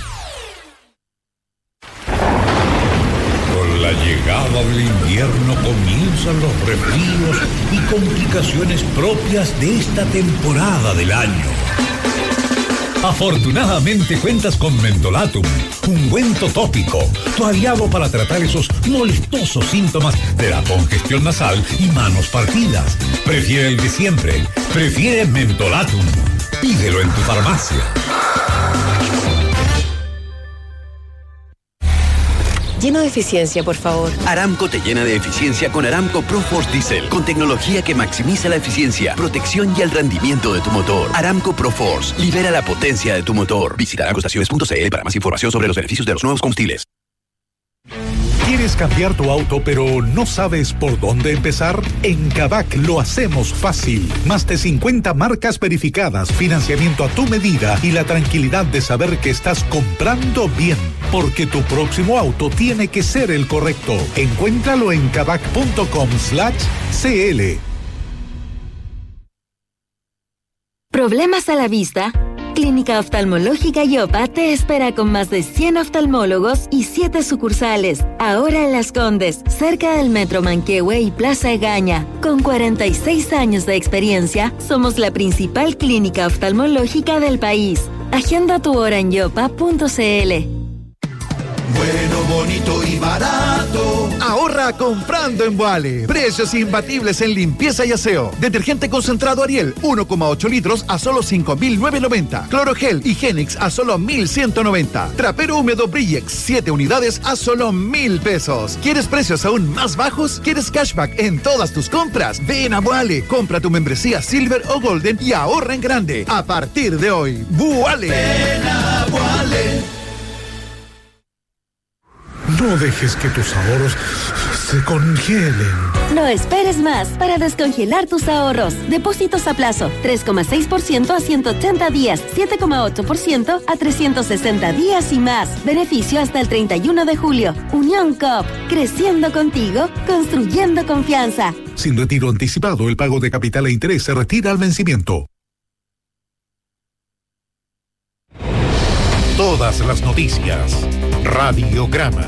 Con la llegada del invierno comienzan los resfríos y complicaciones propias de esta temporada del año. Afortunadamente cuentas con Mentolatum, ungüento tópico, tu aliado para tratar esos molestosos síntomas de la congestión nasal y manos partidas. Prefiere el de siempre, prefiere Mentolatum. Pídelo en tu farmacia. Lleno de eficiencia, por favor. Aramco te llena de eficiencia con Aramco ProForce Diesel, con tecnología que maximiza la eficiencia, protección y el rendimiento de tu motor. Aramco ProForce, libera la potencia de tu motor. Visita aramco estaciones punto c l para más información sobre los beneficios de los nuevos combustibles. ¿Quieres cambiar tu auto pero no sabes por dónde empezar? En Kavak lo hacemos fácil. Más de cincuenta marcas verificadas, financiamiento a tu medida y la tranquilidad de saber que estás comprando bien. Porque tu próximo auto tiene que ser el correcto. Encuéntralo en kavak punto com slash c l. ¿Problemas a la vista? Clínica Oftalmológica Yopa te espera con más de cien oftalmólogos y siete sucursales. Ahora en Las Condes, cerca del Metro Manquehue y Plaza Egaña. Con cuarenta y seis años de experiencia, somos la principal clínica oftalmológica del país. Agenda tu hora en yopa punto cl. Bueno, bonito y barato. Ahorra comprando en Boale. Precios imbatibles en limpieza y aseo. Detergente concentrado Ariel, uno coma ocho litros a solo cinco mil novecientos noventa. Clorogel Higienix a solo mil ciento noventa. Trapero húmedo Brillex, siete unidades a solo mil pesos. ¿Quieres precios aún más bajos? ¿Quieres cashback en todas tus compras? Ven a Boale. Compra tu membresía Silver o Golden y ahorra en grande. A partir de hoy, Boale. Ven a Boale. No dejes que tus ahorros se congelen. No esperes más para descongelar tus ahorros. Depósitos a plazo, tres coma seis por ciento a ciento ochenta días, siete coma ocho por ciento a trescientos sesenta días y más. Beneficio hasta el treinta y uno de julio. Unión Coop, creciendo contigo, construyendo confianza. Sin retiro anticipado, el pago de capital e interés se retira al vencimiento. Todas las noticias. Radiograma.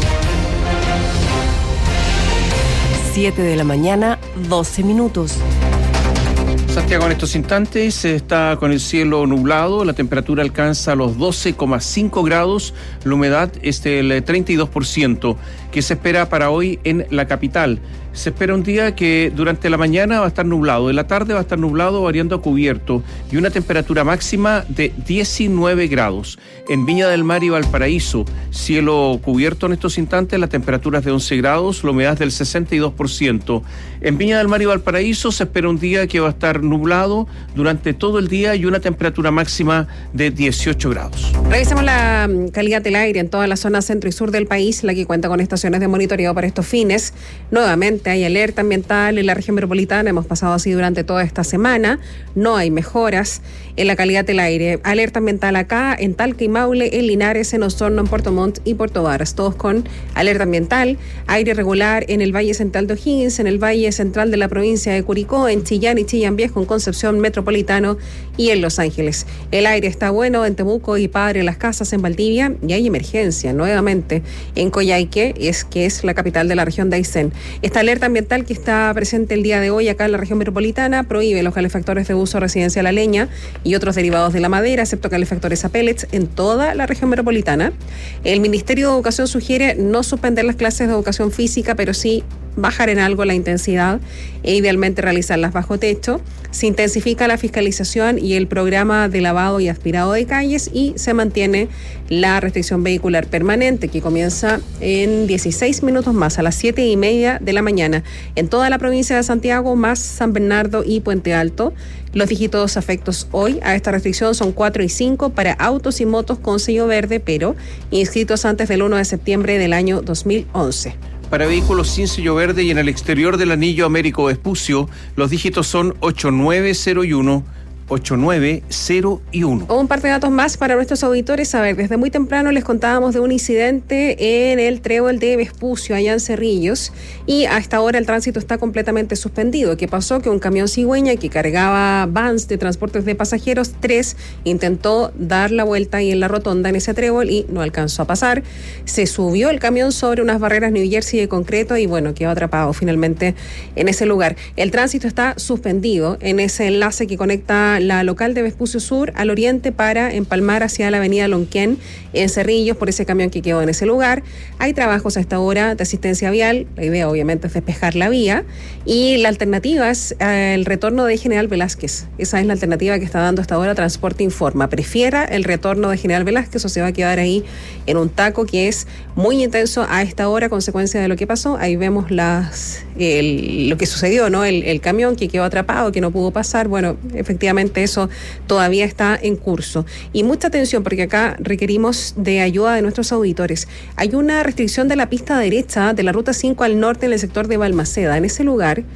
siete de la mañana, doce minutos. Santiago en estos instantes está con el cielo nublado, la temperatura alcanza los doce coma cinco grados, la humedad es del treinta y dos por ciento. ¿Qué se espera para hoy en la capital? Se espera un día que durante la mañana va a estar nublado, en la tarde va a estar nublado variando a cubierto y una temperatura máxima de diecinueve grados. En Viña del Mar y Valparaíso, cielo cubierto en estos instantes, la temperatura es de once grados, la humedad es del sesenta y dos por ciento. En Viña del Mar y Valparaíso se espera un día que va a estar nublado durante todo el día y una temperatura máxima de dieciocho grados. Revisemos la calidad del aire en toda la zona centro y sur del país, la que cuenta con estaciones de monitoreo para estos fines. Nuevamente hay alerta ambiental en la región metropolitana, hemos pasado así durante toda esta semana, no hay mejoras en la calidad del aire. Alerta ambiental acá en Talca y Maule, en Linares, en Osorno, en Puerto Montt y Puerto Varas, todos con alerta ambiental. Aire regular en el Valle Central de O'Higgins, en el Valle Central de la provincia de Curicó, en Chillán y Chillán Viejo, en Concepción Metropolitano y en Los Ángeles. El aire está bueno en Temuco y Padre Las Casas, en Valdivia, y hay emergencia nuevamente en Coyhaique, es que es la capital de la región de Aysén. Esta alerta ambiental que está presente el día de hoy acá en la región metropolitana prohíbe los calefactores de uso residencial a leña y otros derivados de la madera, excepto calefactores a pellets, en toda la región metropolitana. El Ministerio de Educación sugiere no suspender las clases de educación física, pero sí bajar en algo la intensidad e idealmente realizarlas bajo techo. Se intensifica la fiscalización y el programa de lavado y aspirado de calles y se mantiene la restricción vehicular permanente que comienza en dieciséis minutos más, a las siete y media de la mañana, en toda la provincia de Santiago, más San Bernardo y Puente Alto. Los dígitos afectos hoy a esta restricción son cuatro y cinco para autos y motos con sello verde, pero inscritos antes del uno de septiembre del año dos mil once. Para vehículos sin sello verde y en el exterior del anillo Américo Vespucio, los dígitos son ocho nueve cero uno, ocho nueve cero uno. Un par de datos más para nuestros auditores. A ver, desde muy temprano les contábamos de un incidente en el trébol de Vespucio, allá en Cerrillos, y hasta ahora el tránsito está completamente suspendido. ¿Qué pasó? Que un camión cigüeña que cargaba vans de transportes de pasajeros, tres, intentó dar la vuelta ahí en la rotonda en ese trébol y no alcanzó a pasar. Se subió el camión sobre unas barreras New Jersey de concreto y bueno, quedó atrapado finalmente en ese lugar. El tránsito está suspendido en ese enlace que conecta la local de Vespucio Sur al oriente para empalmar hacia la avenida Lonquén en Cerrillos por ese camión que quedó en ese lugar. Hay trabajos a esta hora de asistencia vial, la idea obviamente es despejar la vía y la alternativa es eh, el retorno de General Velázquez. Esa es la alternativa que está dando hasta ahora Transporte Informa. Prefiera el retorno de General Velázquez o se va a quedar ahí en un taco que es muy intenso a esta hora, consecuencia de lo que pasó. Ahí vemos las el, lo que sucedió, ¿no? El, el camión que quedó atrapado, que no pudo pasar. Bueno, efectivamente eso todavía está en curso. Y mucha atención porque acá requerimos de ayuda de nuestros auditores. Hay una restricción de la pista derecha de la ruta cinco al norte en el sector de Balmaceda. En ese lugar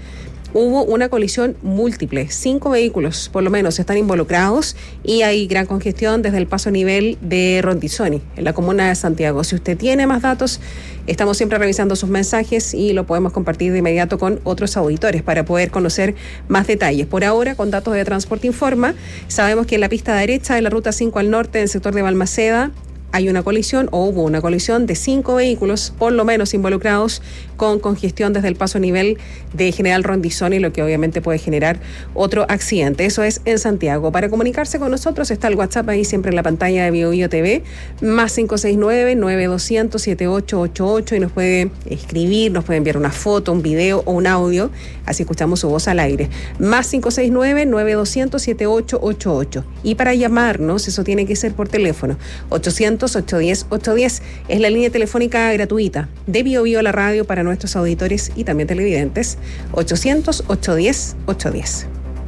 hubo una colisión múltiple. Cinco vehículos, por lo menos, están involucrados y hay gran congestión desde el paso a nivel de Rondizoni, en la comuna de Santiago. Si usted tiene más datos, estamos siempre revisando sus mensajes y lo podemos compartir de inmediato con otros auditores para poder conocer más detalles. Por ahora, con datos de Transporte Informa, sabemos que en la pista derecha de la ruta cinco al norte, en el sector de Balmaceda, hay una colisión o hubo una colisión de cinco vehículos, por lo menos involucrados, con congestión desde el paso a nivel de General Rondizoni, lo que obviamente puede generar otro accidente. Eso es en Santiago. Para comunicarse con nosotros está el WhatsApp ahí siempre en la pantalla de Bio Bio T V, más cinco seis nueve, nueve dos cero cero, siete ocho ocho ocho, y nos puede escribir, nos puede enviar una foto, un video o un audio, así escuchamos su voz al aire. Más cinco seis nueve, nueve dos cero cero, siete ocho ocho ocho. Y para llamarnos, eso tiene que ser por teléfono, ochocientos, ochocientos diez, ochocientos diez es la línea telefónica gratuita de Bio Bio a la radio para nuestros auditores y también televidentes. Ochocientos, ochocientos diez, ochocientos diez.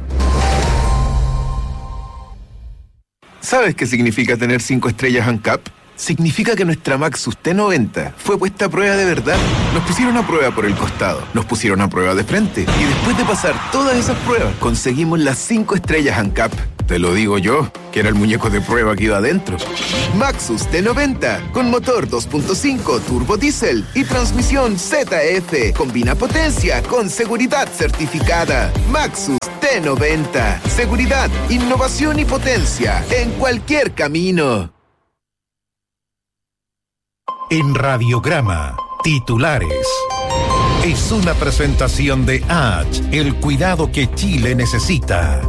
¿Sabes qué significa tener cinco estrellas ANCAP? Significa que nuestra Maxus T noventa fue puesta a prueba de verdad. Nos pusieron a prueba por el costado, nos pusieron a prueba de frente y después de pasar todas esas pruebas, conseguimos las cinco estrellas ANCAP. Te lo digo yo, que era el muñeco de prueba que iba adentro. Maxus T noventa, con motor dos punto cinco turbo diésel y transmisión Z F. Combina potencia con seguridad certificada. Maxus T noventa. Seguridad, innovación y potencia en cualquier camino. En Radiograma, titulares. Es una presentación de H, el cuidado que Chile necesita.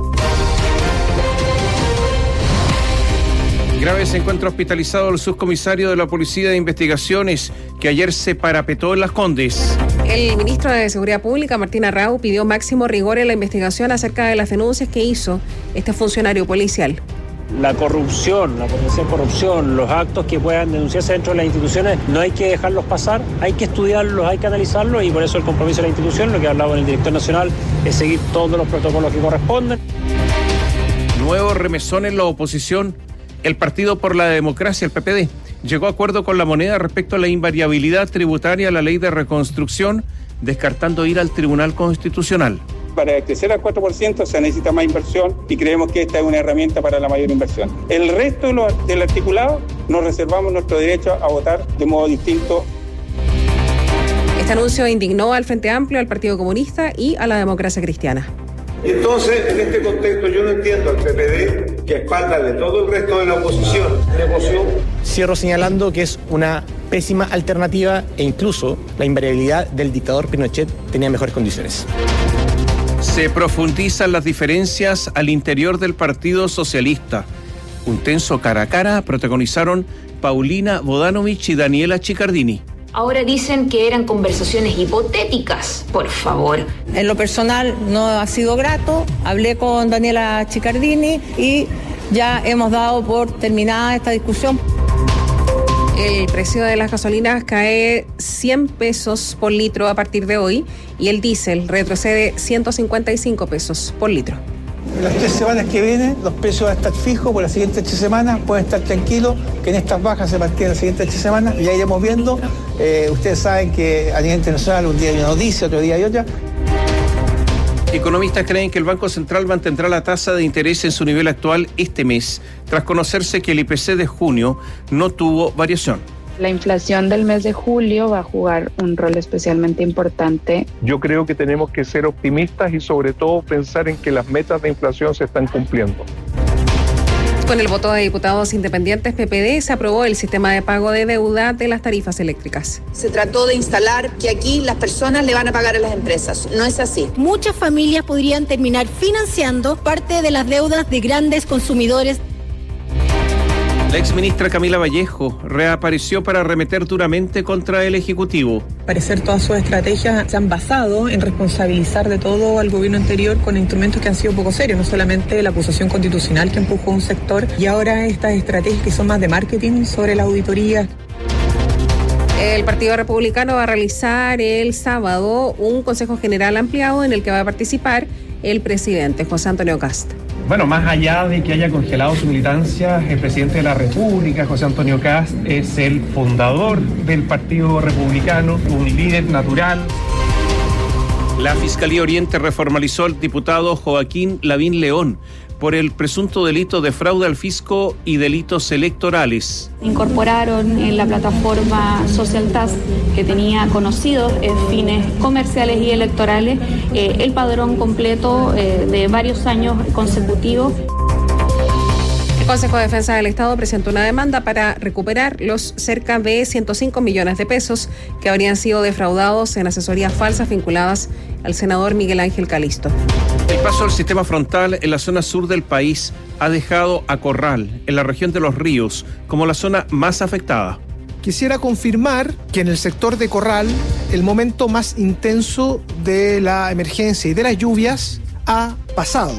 Grave se encuentra hospitalizado el subcomisario de la Policía de Investigaciones, que ayer se parapetó en Las Condes. El ministro de Seguridad Pública, Martín Arrau, pidió máximo rigor en la investigación acerca de las denuncias que hizo este funcionario policial. La corrupción, la potencial corrupción, los actos que puedan denunciarse dentro de las instituciones, no hay que dejarlos pasar, hay que estudiarlos, hay que analizarlos, y por eso el compromiso de la institución, lo que ha hablado el director nacional, es seguir todos los protocolos que corresponden. Nuevo remesón en la oposición. El Partido por la Democracia, el P P D, llegó a acuerdo con La Moneda respecto a la invariabilidad tributaria a la ley de reconstrucción, descartando ir al Tribunal Constitucional. Para crecer al cuatro por ciento se necesita más inversión y creemos que esta es una herramienta para la mayor inversión. El resto de lo, del articulado nos reservamos nuestro derecho a votar de modo distinto. Este anuncio indignó al Frente Amplio, al Partido Comunista y a la Democracia Cristiana. Y entonces, en este contexto, yo no entiendo al P P D, que a espaldas de todo el resto de la oposición negoció. Cierro señalando que es una pésima alternativa e incluso la invariabilidad del dictador Pinochet tenía mejores condiciones. Se profundizan las diferencias al interior del Partido Socialista. Un tenso cara a cara protagonizaron Paulina Bodanovich y Daniela Chiccardini. Ahora dicen que eran conversaciones hipotéticas, por favor. En lo personal no ha sido grato, hablé con Daniela Chiccardini y ya hemos dado por terminada esta discusión. El precio de las gasolinas cae cien pesos por litro a partir de hoy y el diésel retrocede ciento cincuenta y cinco pesos por litro. En las tres semanas que vienen los precios van a estar fijos por las siguientes tres semanas. Pueden estar tranquilos que en estas bajas se mantienen las siguientes tres semanas. Ya iremos viendo. Eh, ustedes saben que a nivel internacional un día hay una noticia, otro día hay otra. Economistas creen que el Banco Central mantendrá la tasa de interés en su nivel actual este mes, tras conocerse que el I P C de junio no tuvo variación. La inflación del mes de julio va a jugar un rol especialmente importante. Yo creo que tenemos que ser optimistas y sobre todo pensar en que las metas de inflación se están cumpliendo. Con el voto de diputados independientes P P D se aprobó el sistema de pago de deuda de las tarifas eléctricas. Se trató de instalar que aquí las personas le van a pagar a las empresas. No es así. Muchas familias podrían terminar financiando parte de las deudas de grandes consumidores. La exministra Camila Vallejo reapareció para arremeter duramente contra el Ejecutivo. Al parecer todas sus estrategias se han basado en responsabilizar de todo al gobierno anterior con instrumentos que han sido poco serios, no solamente la acusación constitucional que empujó un sector y ahora estas estrategias que son más de marketing sobre la auditoría. El Partido Republicano va a realizar el sábado un Consejo General ampliado en el que va a participar el presidente José Antonio Kast. Bueno, más allá de que haya congelado su militancia, el presidente de la República, José Antonio Kast, es el fundador del Partido Republicano, un líder natural. La Fiscalía Oriente reformalizó al diputado Joaquín Lavín León por el presunto delito de fraude al fisco y delitos electorales. Incorporaron en la plataforma Social Task, que tenía conocidos eh, fines comerciales y electorales, eh, el padrón completo eh, de varios años consecutivos. El Consejo de Defensa del Estado presentó una demanda para recuperar los cerca de ciento cinco millones de pesos que habrían sido defraudados en asesorías falsas vinculadas al senador Miguel Ángel Calisto. El paso del sistema frontal en la zona sur del país ha dejado a Corral, en la región de Los Ríos, como la zona más afectada. Quisiera confirmar que en el sector de Corral el momento más intenso de la emergencia y de las lluvias ha pasado.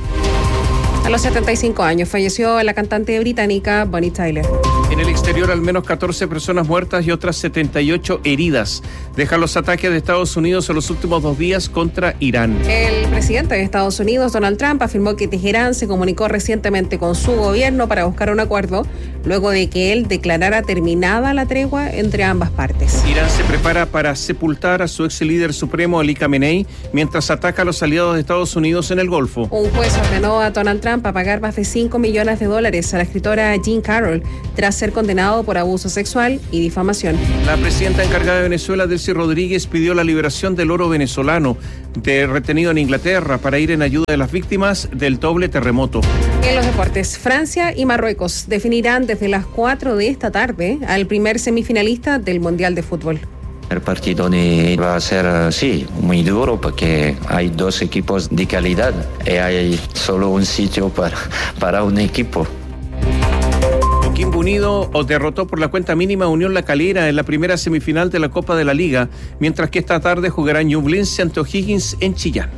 A los setenta y cinco años falleció la cantante británica Bonnie Tyler. En el exterior, al menos catorce personas muertas y otras setenta y ocho heridas. Dejan los ataques de Estados Unidos en los últimos dos días contra Irán. El presidente de Estados Unidos, Donald Trump, afirmó que Teherán se comunicó recientemente con su gobierno para buscar un acuerdo, luego de que él declarara terminada la tregua entre ambas partes. Irán se prepara para sepultar a su ex líder supremo, Ali Khamenei, mientras ataca a los aliados de Estados Unidos en el Golfo. Un juez ordenó a Donald Trump a pagar más de cinco millones de dólares a la escritora Jean Carroll tras ser condenado por abuso sexual y difamación. La presidenta encargada de Venezuela, Delcy Rodríguez, pidió la liberación del oro venezolano de, retenido en Inglaterra para ir en ayuda de las víctimas del doble terremoto. En los deportes, Francia y Marruecos definirán desde las cuatro de esta tarde al primer semifinalista del Mundial de Fútbol. El partido de, va a ser, sí, muy duro porque hay dos equipos de calidad y hay solo un sitio para, para un equipo. Coquimbo Unido derrotó por la cuenta mínima a Unión La Calera en la primera semifinal de la Copa de la Liga, mientras que esta tarde jugarán Ñublense ante O'Higgins en Chillán.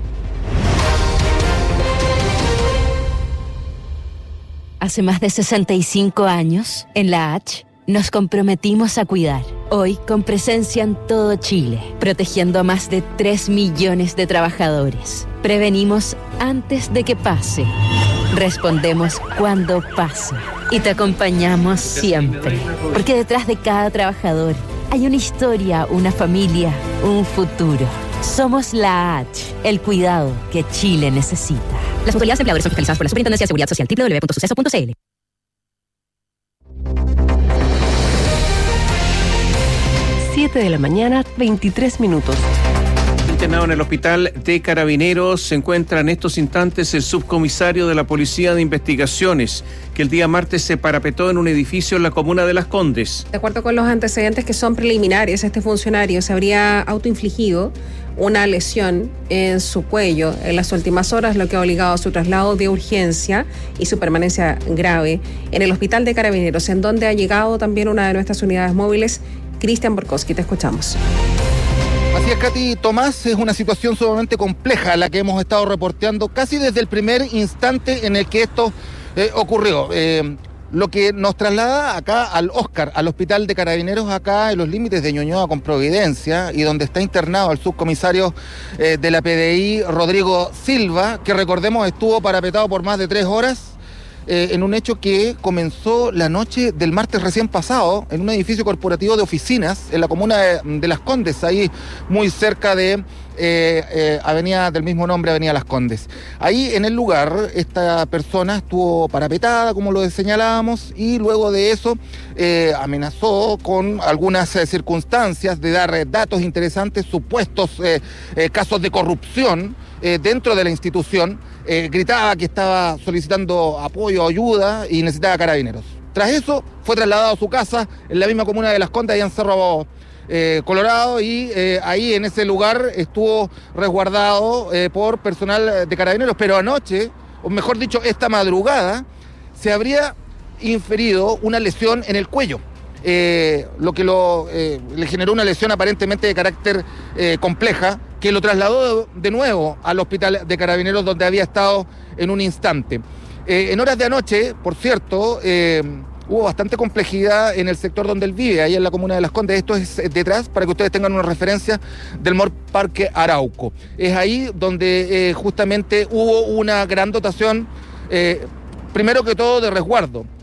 Hace más de sesenta y cinco años, en la H, nos comprometimos a cuidar. Hoy, con presencia en todo Chile, protegiendo a más de tres millones de trabajadores. Prevenimos antes de que pase. Respondemos cuando pasa. Y te acompañamos siempre. Porque detrás de cada trabajador hay una historia, una familia, un futuro. Somos la H, el cuidado que Chile necesita. Las autoridades de empleadores son fiscalizadas por la Superintendencia de Seguridad Social, doble u doble u doble u punto suceso punto c l. siete de la mañana, veintitrés minutos. Internado en el hospital de Carabineros se encuentra en estos instantes el subcomisario de la Policía de Investigaciones, que el día martes se parapetó en un edificio en la comuna de Las Condes. De acuerdo con los antecedentes que son preliminares, este funcionario se habría autoinfligido una lesión en su cuello en las últimas horas, lo que ha obligado a su traslado de urgencia y su permanencia grave en el hospital de Carabineros, en donde ha llegado también una de nuestras unidades móviles. Cristian Borkowski, te escuchamos. Así es, Katy. Tomás, es una situación sumamente compleja la que hemos estado reporteando casi desde el primer instante en el que esto eh, ocurrió. Eh, lo que nos traslada acá al Oscar, al hospital de Carabineros, acá en los límites de Ñuñoa con Providencia, y donde está internado el subcomisario eh, de la P D I, Rodrigo Silva, que recordemos estuvo parapetado por más de tres horas. Eh, en un hecho que comenzó la noche del martes recién pasado en un edificio corporativo de oficinas en la comuna de, de Las Condes, ahí muy cerca de eh, eh, avenida del mismo nombre, Avenida Las Condes. Ahí en el lugar esta persona estuvo parapetada, como lo señalábamos, y luego de eso eh, amenazó con algunas eh, circunstancias de dar eh, datos interesantes, supuestos eh, eh, casos de corrupción eh, dentro de la institución. Eh, gritaba que estaba solicitando apoyo, ayuda y necesitaba Carabineros. Tras eso fue trasladado a su casa en la misma comuna de Las Condes, allá en Cerro eh, Colorado, y eh, ahí en ese lugar estuvo resguardado eh, por personal de Carabineros, pero anoche, o mejor dicho, esta madrugada, se habría inferido una lesión en el cuello. Eh, lo que lo, eh, le generó una lesión aparentemente de carácter eh, compleja, que lo trasladó de nuevo al hospital de Carabineros, donde había estado en un instante. Eh, en horas de anoche, por cierto, eh, hubo bastante complejidad en el sector donde él vive, ahí en la comuna de Las Condes. Esto es detrás, para que ustedes tengan una referencia, del Mall Parque Arauco. Es ahí donde eh, justamente hubo una gran dotación, eh, primero que todo de resguardo.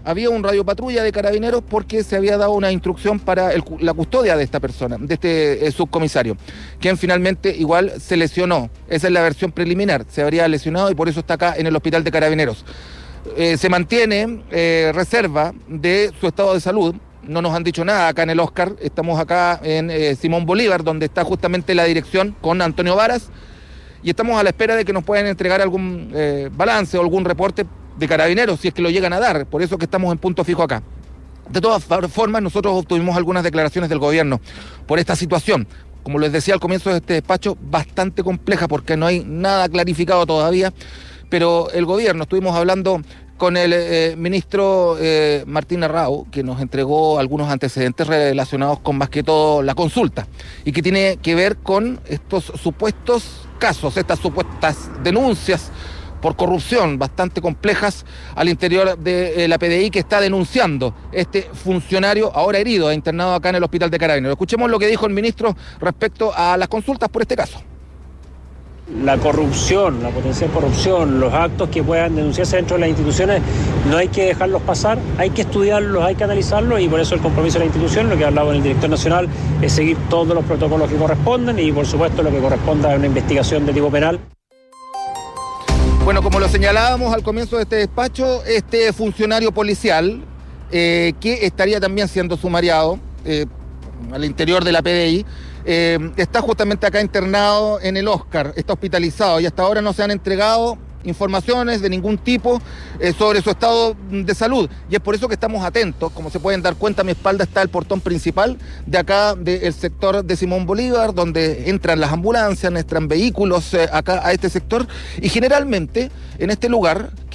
había un radiopatrulla de Carabineros porque se había dado una instrucción para el, la custodia de esta persona, de este eh, subcomisario, quien finalmente igual se lesionó. Esa es la versión preliminar, se habría lesionado y por eso está acá en el hospital de Carabineros. Eh, se mantiene eh, reserva de su estado de salud. No nos han dicho nada acá en el Oscar. Estamos acá en eh, Simón Bolívar, donde está justamente la dirección con Antonio Varas, y estamos a la espera de que nos puedan entregar algún eh, balance o algún reporte de Carabineros, si es que lo llegan a dar. Por eso que estamos en punto fijo acá. De todas formas, nosotros obtuvimos algunas declaraciones del gobierno por esta situación. Como les decía al comienzo de este despacho, bastante compleja porque no hay nada clarificado todavía, pero el gobierno, estuvimos hablando con el eh, ministro eh, Martín Arrau, que nos entregó algunos antecedentes relacionados con más que todo la consulta, y que tiene que ver con estos supuestos casos, estas supuestas denuncias por corrupción bastante complejas al interior de eh, la P D I, que está denunciando este funcionario ahora herido e internado acá en el hospital de Carabineros. Escuchemos lo que dijo el ministro respecto a las consultas por este caso. La corrupción, la potencial corrupción, los actos que puedan denunciarse dentro de las instituciones, no hay que dejarlos pasar, hay que estudiarlos, hay que analizarlos, y por eso el compromiso de la institución, lo que ha hablado con el director nacional, es seguir todos los protocolos que corresponden y por supuesto lo que corresponda a una investigación de tipo penal. Bueno, como lo señalábamos al comienzo de este despacho, este funcionario policial eh, que estaría también siendo sumariado eh, al interior de la P D I, Eh, está justamente acá internado en el Oscar, está hospitalizado y hasta ahora no se han entregado informaciones de ningún tipo eh, sobre su estado de salud, y es por eso que estamos atentos. Como se pueden dar cuenta, a mi espalda está el portón principal de acá del sector de Simón Bolívar, donde entran las ambulancias, entran vehículos eh, acá a este sector, y generalmente en este lugar,